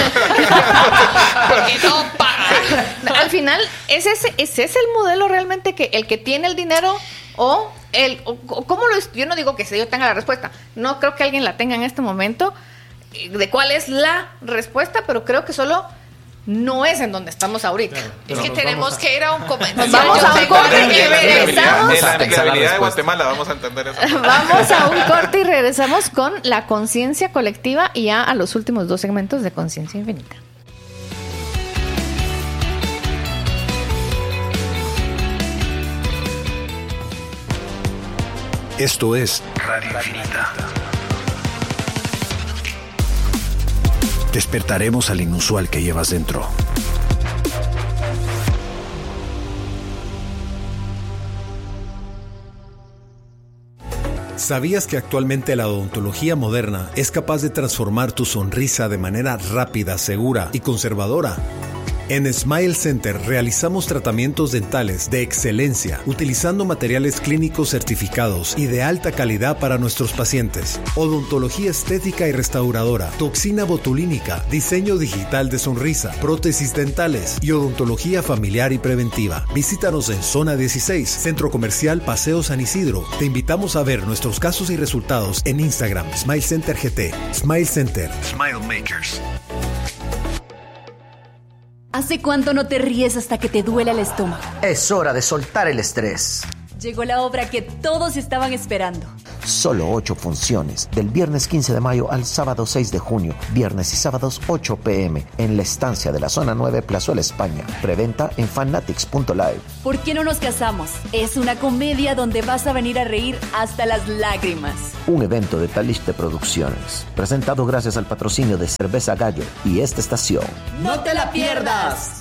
Porque no paga. al final ese es ese es el modelo realmente, que el que tiene el dinero o el o, o cómo lo es. Yo no digo que yo tenga la respuesta, no creo que alguien la tenga en este momento eh, de cuál es la respuesta, pero creo que solo no es en donde estamos ahorita. Es que tenemos que ir a un comentario. Nos vamos a un corte y regresamos. En la Pensar la empleabilidad de respuesta. Guatemala vamos a entender eso. Vamos a un corte y regresamos con la conciencia colectiva y ya a los últimos dos segmentos de Conciencia Infinita. Esto es Radio Infinita. Despertaremos al inusual que llevas dentro. ¿Sabías que actualmente la odontología moderna es capaz de transformar tu sonrisa de manera rápida, segura y conservadora? En Smile Center realizamos tratamientos dentales de excelencia utilizando materiales clínicos certificados y de alta calidad para nuestros pacientes. Odontología estética y restauradora, toxina botulínica, diseño digital de sonrisa, prótesis dentales y odontología familiar y preventiva. Visítanos en Zona dieciséis, Centro Comercial Paseo San Isidro. Te invitamos a ver nuestros casos y resultados en Instagram, Smile Center G T. Smile Center. Smile Makers. ¿Hace cuánto no te ríes hasta que te duele el estómago? Es hora de soltar el estrés. Llegó la obra que todos estaban esperando. Solo ocho funciones, del viernes quince de mayo al sábado seis de junio, viernes y sábados ocho pe eme, en la estancia de la Zona nueve, Plazuela, España. Preventa en fanatics punto live. ¿Por qué no nos casamos? Es una comedia donde vas a venir a reír hasta las lágrimas. Un evento de Taliste Producciones, presentado gracias al patrocinio de Cerveza Gallo y esta estación. ¡No te la pierdas!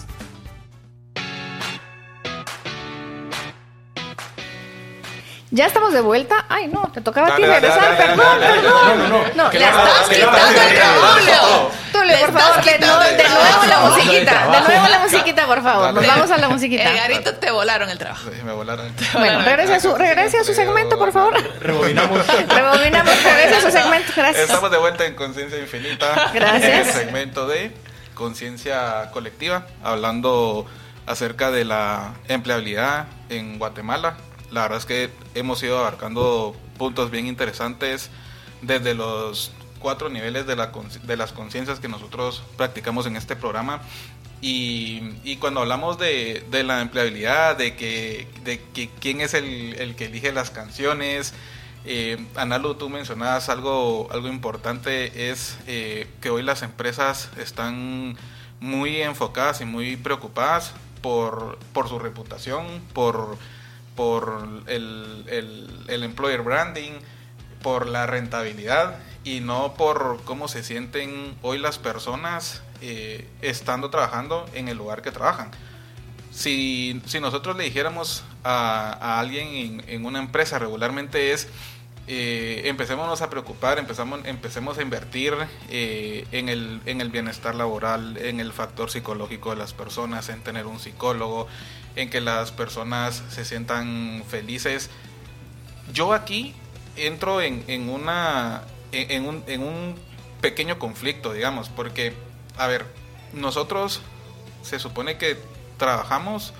Ya estamos de vuelta. Ay, no, te tocaba a ti Dale, dale, regresar. dale, Perdón, dale, dale, perdón. no, no, no. No, Que le no, estás que no, quitando que el no, trabajo. que no. Tulio, por favor, de, no- de nuevo la musiquita. De nuevo la musiquita, por favor. Nos vamos a la musiquita. Edgarito, te volaron el trabajo. Sí, me volaron. Bueno, regrese a su, regrese a su segmento, por favor. Rebobinamos. Rebobinamos, regrese a su segmento. Gracias. Estamos de vuelta en Conciencia Infinita. Gracias. En el segmento de Conciencia Colectiva, hablando acerca de la empleabilidad en Guatemala. La verdad es que hemos ido abarcando puntos bien interesantes desde los cuatro niveles de, la, de las conciencias que nosotros practicamos en este programa. Y, y cuando hablamos de, de la empleabilidad, de que, de que quién es el, el que elige las canciones, eh, Analu, tú mencionabas algo, algo importante, es eh, que hoy las empresas están muy enfocadas y muy preocupadas por, por su reputación, por, por el, el, el employer branding, por la rentabilidad y no por cómo se sienten hoy las personas eh, estando trabajando en el lugar que trabajan. Si, si nosotros le dijéramos a, a alguien en, en una empresa regularmente es eh, empecémonos a preocupar, empezamos, empecemos a invertir eh, en, el, en el bienestar laboral, en el factor psicológico de las personas, en tener un psicólogo, en que las personas se sientan felices. Yo aquí entro en, en una en, en, un, en un pequeño conflicto, digamos, porque, a ver, nosotros se supone que trabajamos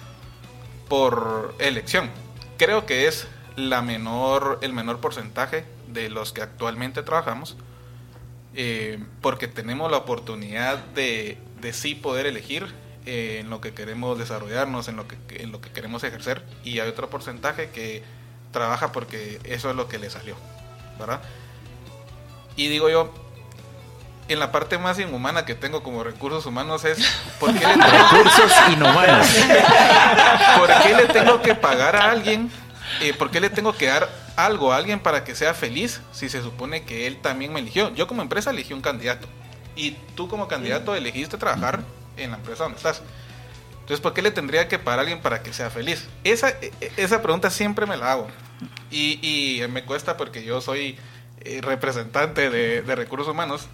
por elección. Creo que es la menor el menor porcentaje de los que actualmente trabajamos, eh, porque tenemos la oportunidad de, de sí poder elegir eh, en lo que queremos desarrollarnos, en lo que, en lo que queremos ejercer, y hay otro porcentaje que trabaja porque eso es lo que le salió, ¿verdad? Y digo yo, en la parte más inhumana que tengo como recursos humanos es ¿por qué le tengo, recursos inhumanos? ¿Por qué le tengo que pagar a alguien? Eh, ¿Por qué le tengo que dar algo a alguien para que sea feliz si se supone que él también me eligió? Yo como empresa elegí un candidato y tú como candidato elegiste trabajar en la empresa donde estás. Entonces, ¿por qué le tendría que pagar a alguien para que sea feliz? Esa, esa pregunta siempre me la hago. Y, y me cuesta porque yo soy eh, representante de, de recursos humanos.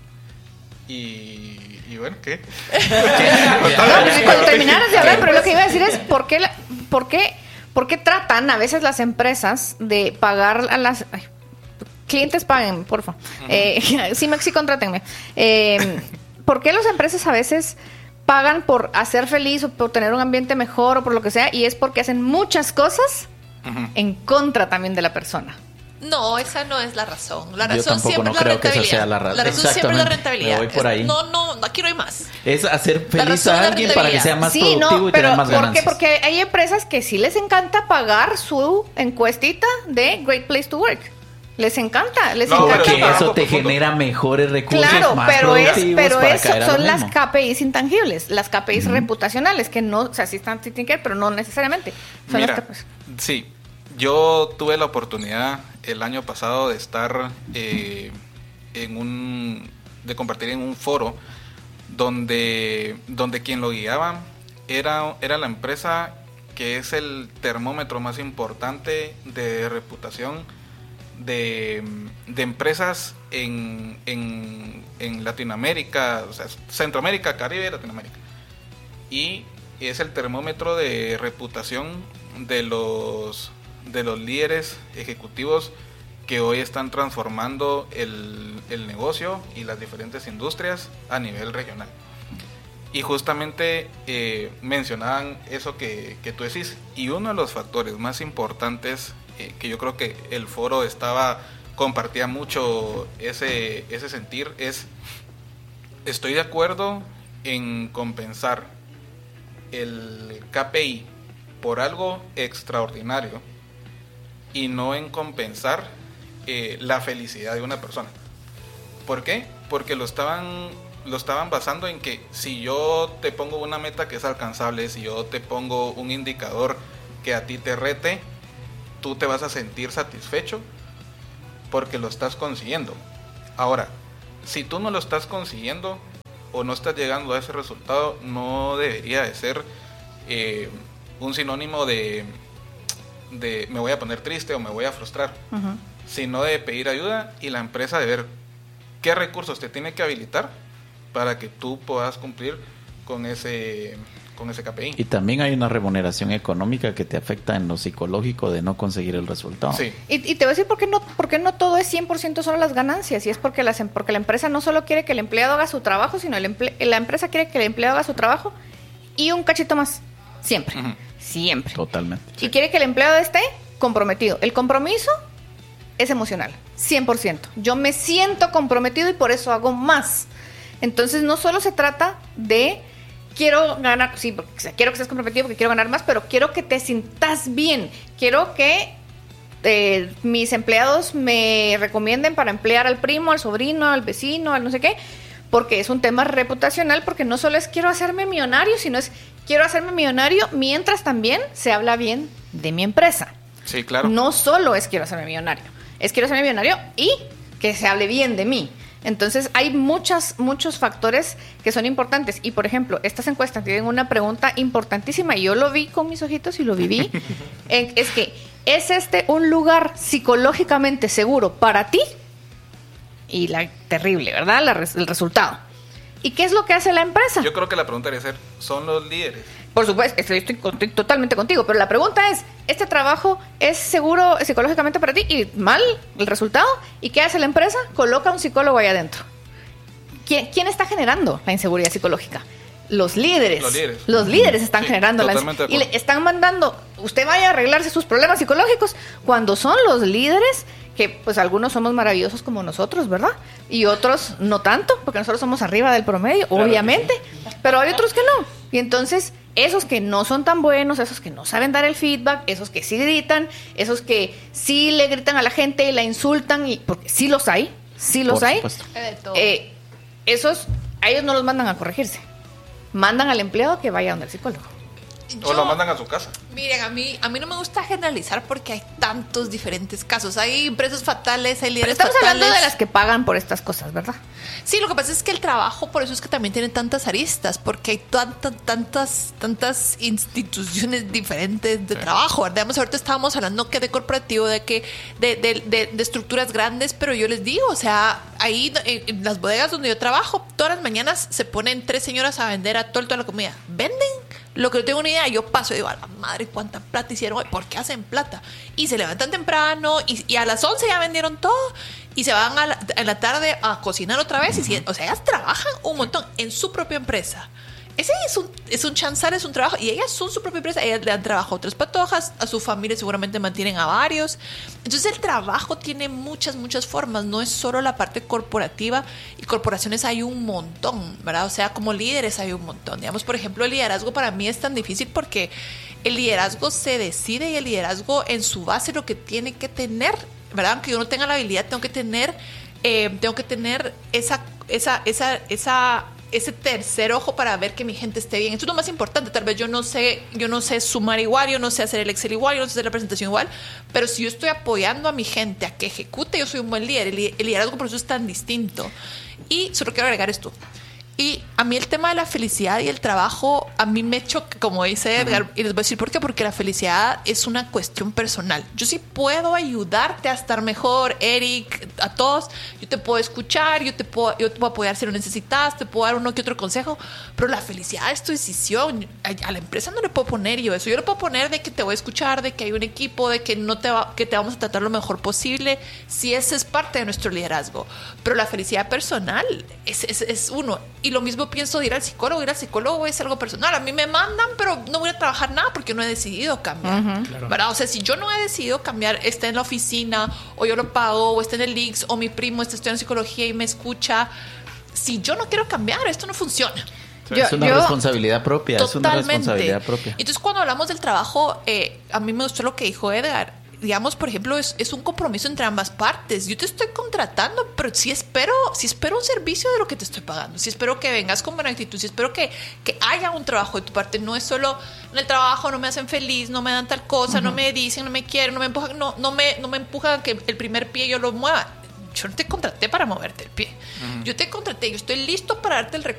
Y, y bueno, ¿qué? No, pues, cuando terminaras de hablar, pero lo que iba a decir es ¿por qué, la, por qué, por qué tratan a veces las empresas de pagar a las... Ay, clientes paguen, por favor. Uh-huh. Eh, sí, sí, contrátenme. Eh, ¿Por qué las empresas a veces pagan por hacer feliz o por tener un ambiente mejor o por lo que sea? Y es porque hacen muchas cosas uh-huh. en contra también de la persona. No, esa no es la razón. La razón Yo tampoco siempre no es la creo que rentabilidad. esa sea la razón. La razón siempre es la rentabilidad. Me voy por ahí. Es, no, no, aquí no hay más. Es hacer feliz a alguien para que sea más sí, productivo no, y pero tener más ¿por ganancias. qué? Porque hay empresas que sí les encanta pagar su encuestita de Great Place to Work. Les encanta, les no, encanta. Porque eso te genera mejores recursos, claro, más pero es, productivos pero para es, caer a son lo las mismo. K P Is intangibles, las K P Is uh-huh. reputacionales, que no, o sea, sí están, sí tienen que ver, pero no necesariamente. Son Mira, las K P Is. Sí, yo tuve la oportunidad el año pasado de estar eh, en un, de compartir en un foro donde, donde quien lo guiaba era, era la empresa que es el termómetro más importante de reputación de, de empresas en, en, en Latinoamérica, o sea, Centroamérica, Caribe y Latinoamérica. Y es el termómetro de reputación de los, de los líderes ejecutivos que hoy están transformando el, el negocio y las diferentes industrias a nivel regional. Y justamente eh, mencionaban eso que, que tú decís. Y uno de los factores más importantes, eh, que yo creo que el foro estaba compartía mucho ese, ese sentir, es: estoy de acuerdo en compensar el K P I por algo extraordinario y no en compensar eh, la felicidad de una persona. ¿Por qué? Porque lo estaban, lo estaban basando en que si yo te pongo una meta que es alcanzable, si yo te pongo un indicador que a ti te rete, tú te vas a sentir satisfecho porque lo estás consiguiendo. Ahora, si tú no lo estás consiguiendo o no estás llegando a ese resultado, no debería de ser eh, un sinónimo de, de me voy a poner triste o me voy a frustrar, uh-huh. sino de pedir ayuda y la empresa de ver qué recursos te tiene que habilitar para que tú puedas cumplir con ese, con ese K P I. Y también hay una remuneración económica que te afecta en lo psicológico de no conseguir el resultado. Sí. Y, y te voy a decir por qué no, por qué no todo es cien por ciento solo las ganancias. Y es porque, las, porque la empresa no solo quiere que el empleado haga su trabajo, sino el emple, la empresa quiere que el empleado haga su trabajo y un cachito más. Siempre. Uh-huh. Siempre. Totalmente. Y sí. quiere que el empleado esté comprometido. El compromiso es emocional, cien por ciento. Yo me siento comprometido y por eso hago más. Entonces no solo se trata de quiero ganar, sí, porque, o sea, quiero que estés comprometido porque quiero ganar más, pero quiero que te sientas bien. Quiero que eh, mis empleados me recomienden para emplear al primo, al sobrino, al vecino, al no sé qué, porque es un tema reputacional, porque no solo es quiero hacerme millonario, sino es quiero hacerme millonario mientras también se habla bien de mi empresa. Sí, claro. No solo es quiero hacerme millonario, es quiero hacerme millonario y que se hable bien de mí. Entonces hay muchas, muchos factores que son importantes. Y por ejemplo, estas encuestas tienen una pregunta importantísima y yo lo vi con mis ojitos y lo viví. Es que, ¿es este un lugar psicológicamente seguro para ti? Y la terrible, ¿verdad? La, el resultado. ¿Y qué es lo que hace la empresa? Yo creo que la pregunta debería ser, ¿son los líderes? Por supuesto, estoy, estoy, estoy totalmente contigo, pero la pregunta es, ¿este trabajo es seguro psicológicamente para ti? Y mal el resultado. ¿Y qué hace la empresa? Coloca un psicólogo ahí adentro. ¿Quién, quién está generando la inseguridad psicológica? Los líderes. Los líderes. Los líderes están sí, generando la inseguridad. Y le están mandando, usted vaya a arreglarse sus problemas psicológicos, cuando son los líderes que pues algunos somos maravillosos como nosotros, ¿verdad? Y otros no tanto, porque nosotros somos arriba del promedio, claro, obviamente, sí. Pero hay otros que no. Y entonces, esos que no son tan buenos, esos que no saben dar el feedback, esos que sí gritan, esos que sí le gritan a la gente y la insultan, y porque sí los hay, sí los Por hay, eh, esos, a ellos no los mandan a corregirse. Mandan al empleado que vaya donde el psicólogo. O yo, lo mandan a su casa. Miren, a mí, a mí no me gusta generalizar porque hay tantos diferentes casos. Hay empresas fatales, hay líderes Pero estamos fatales. hablando de las que pagan por estas cosas, ¿verdad? Sí, lo que pasa es que el trabajo, por eso es que también tiene tantas aristas, porque hay tantas, tantas, tantas instituciones diferentes de sí. trabajo, ¿verdad? Digamos, ahorita estábamos hablando que de corporativo, de que de, de, de, de estructuras grandes, pero yo les digo, o sea, ahí en las bodegas donde yo trabajo, todas las mañanas se ponen tres señoras a vender a todo, toda la comida. ¿Venden? Lo que no tengo ni idea, yo paso y digo, a la madre, ¿cuánta plata hicieron hoy? ¿Por qué hacen plata? Y se levantan temprano y, y a las once ya vendieron todo y se van a la, en la tarde a cocinar otra vez. Uh-huh. Y, o sea, ellas trabajan un montón en su propia empresa. Ese es un, es un chanzar, es un trabajo. Y ellas son su propia empresa. Ellas le dan trabajo a otras patojas. A su familia seguramente mantienen a varios. Entonces el trabajo tiene muchas, muchas formas. No es solo la parte corporativa. Y corporaciones hay un montón, ¿verdad? O sea, como líderes hay un montón. Digamos, por ejemplo, el liderazgo para mí es tan difícil porque el liderazgo se decide y el liderazgo en su base lo que tiene que tener, ¿verdad? Aunque yo no tenga la habilidad, tengo que tener, eh, tengo que tener esa, esa, esa, esa ese tercer ojo para ver que mi gente esté bien. Esto es lo más importante. Tal vez yo no sé, yo no sé sumar igual, yo no sé hacer el Excel igual, yo no sé hacer la presentación igual, pero si yo estoy apoyando a mi gente a que ejecute, yo soy un buen líder. El, el liderazgo por eso es tan distinto. Y solo quiero agregar esto. Y a mí el tema de la felicidad y el trabajo, a mí me choca, como dice Edgar, uh-huh. y les voy a decir por qué, porque la felicidad es una cuestión personal. Yo sí puedo ayudarte a estar mejor, Eric, a todos. Yo te puedo escuchar, yo te puedo, yo te puedo apoyar si lo necesitas, te puedo dar uno que otro consejo, pero la felicidad es tu decisión. A, a la empresa no le puedo poner yo eso. Yo le puedo poner de que te voy a escuchar, de que hay un equipo, de que, no te, va, que te vamos a tratar lo mejor posible, si ese es parte de nuestro liderazgo. Pero la felicidad personal es, es, es uno. Y lo mismo pienso de ir al psicólogo. Ir al psicólogo es algo personal. A mí me mandan, pero no voy a trabajar nada porque no he decidido cambiar. Uh-huh. Claro. ¿Verdad? O sea, si yo no he decidido cambiar, esté en la oficina, o yo lo pago, o esté en el I X, o mi primo está estudiando psicología y me escucha. Si yo no quiero cambiar, esto no funciona. Yo, es una yo, responsabilidad propia, totalmente. Es una responsabilidad propia. Entonces, cuando hablamos del trabajo, eh, a mí me gustó lo que dijo Edgar. Digamos, por ejemplo, es, es un compromiso entre ambas partes. Yo te estoy contratando, pero sí espero, sí espero un servicio de lo que te estoy pagando. Sí espero que vengas con buena actitud. Sí espero que, que haya un trabajo de tu parte. No es solo en el trabajo, no me hacen feliz, no me dan tal cosa, uh-huh. no me dicen, no me quieren, no me empujan, no, no, me, no me empujan a que el primer pie yo lo mueva. Yo no te contraté para moverte el pie. Uh-huh. Yo te contraté, yo estoy listo para darte el recurso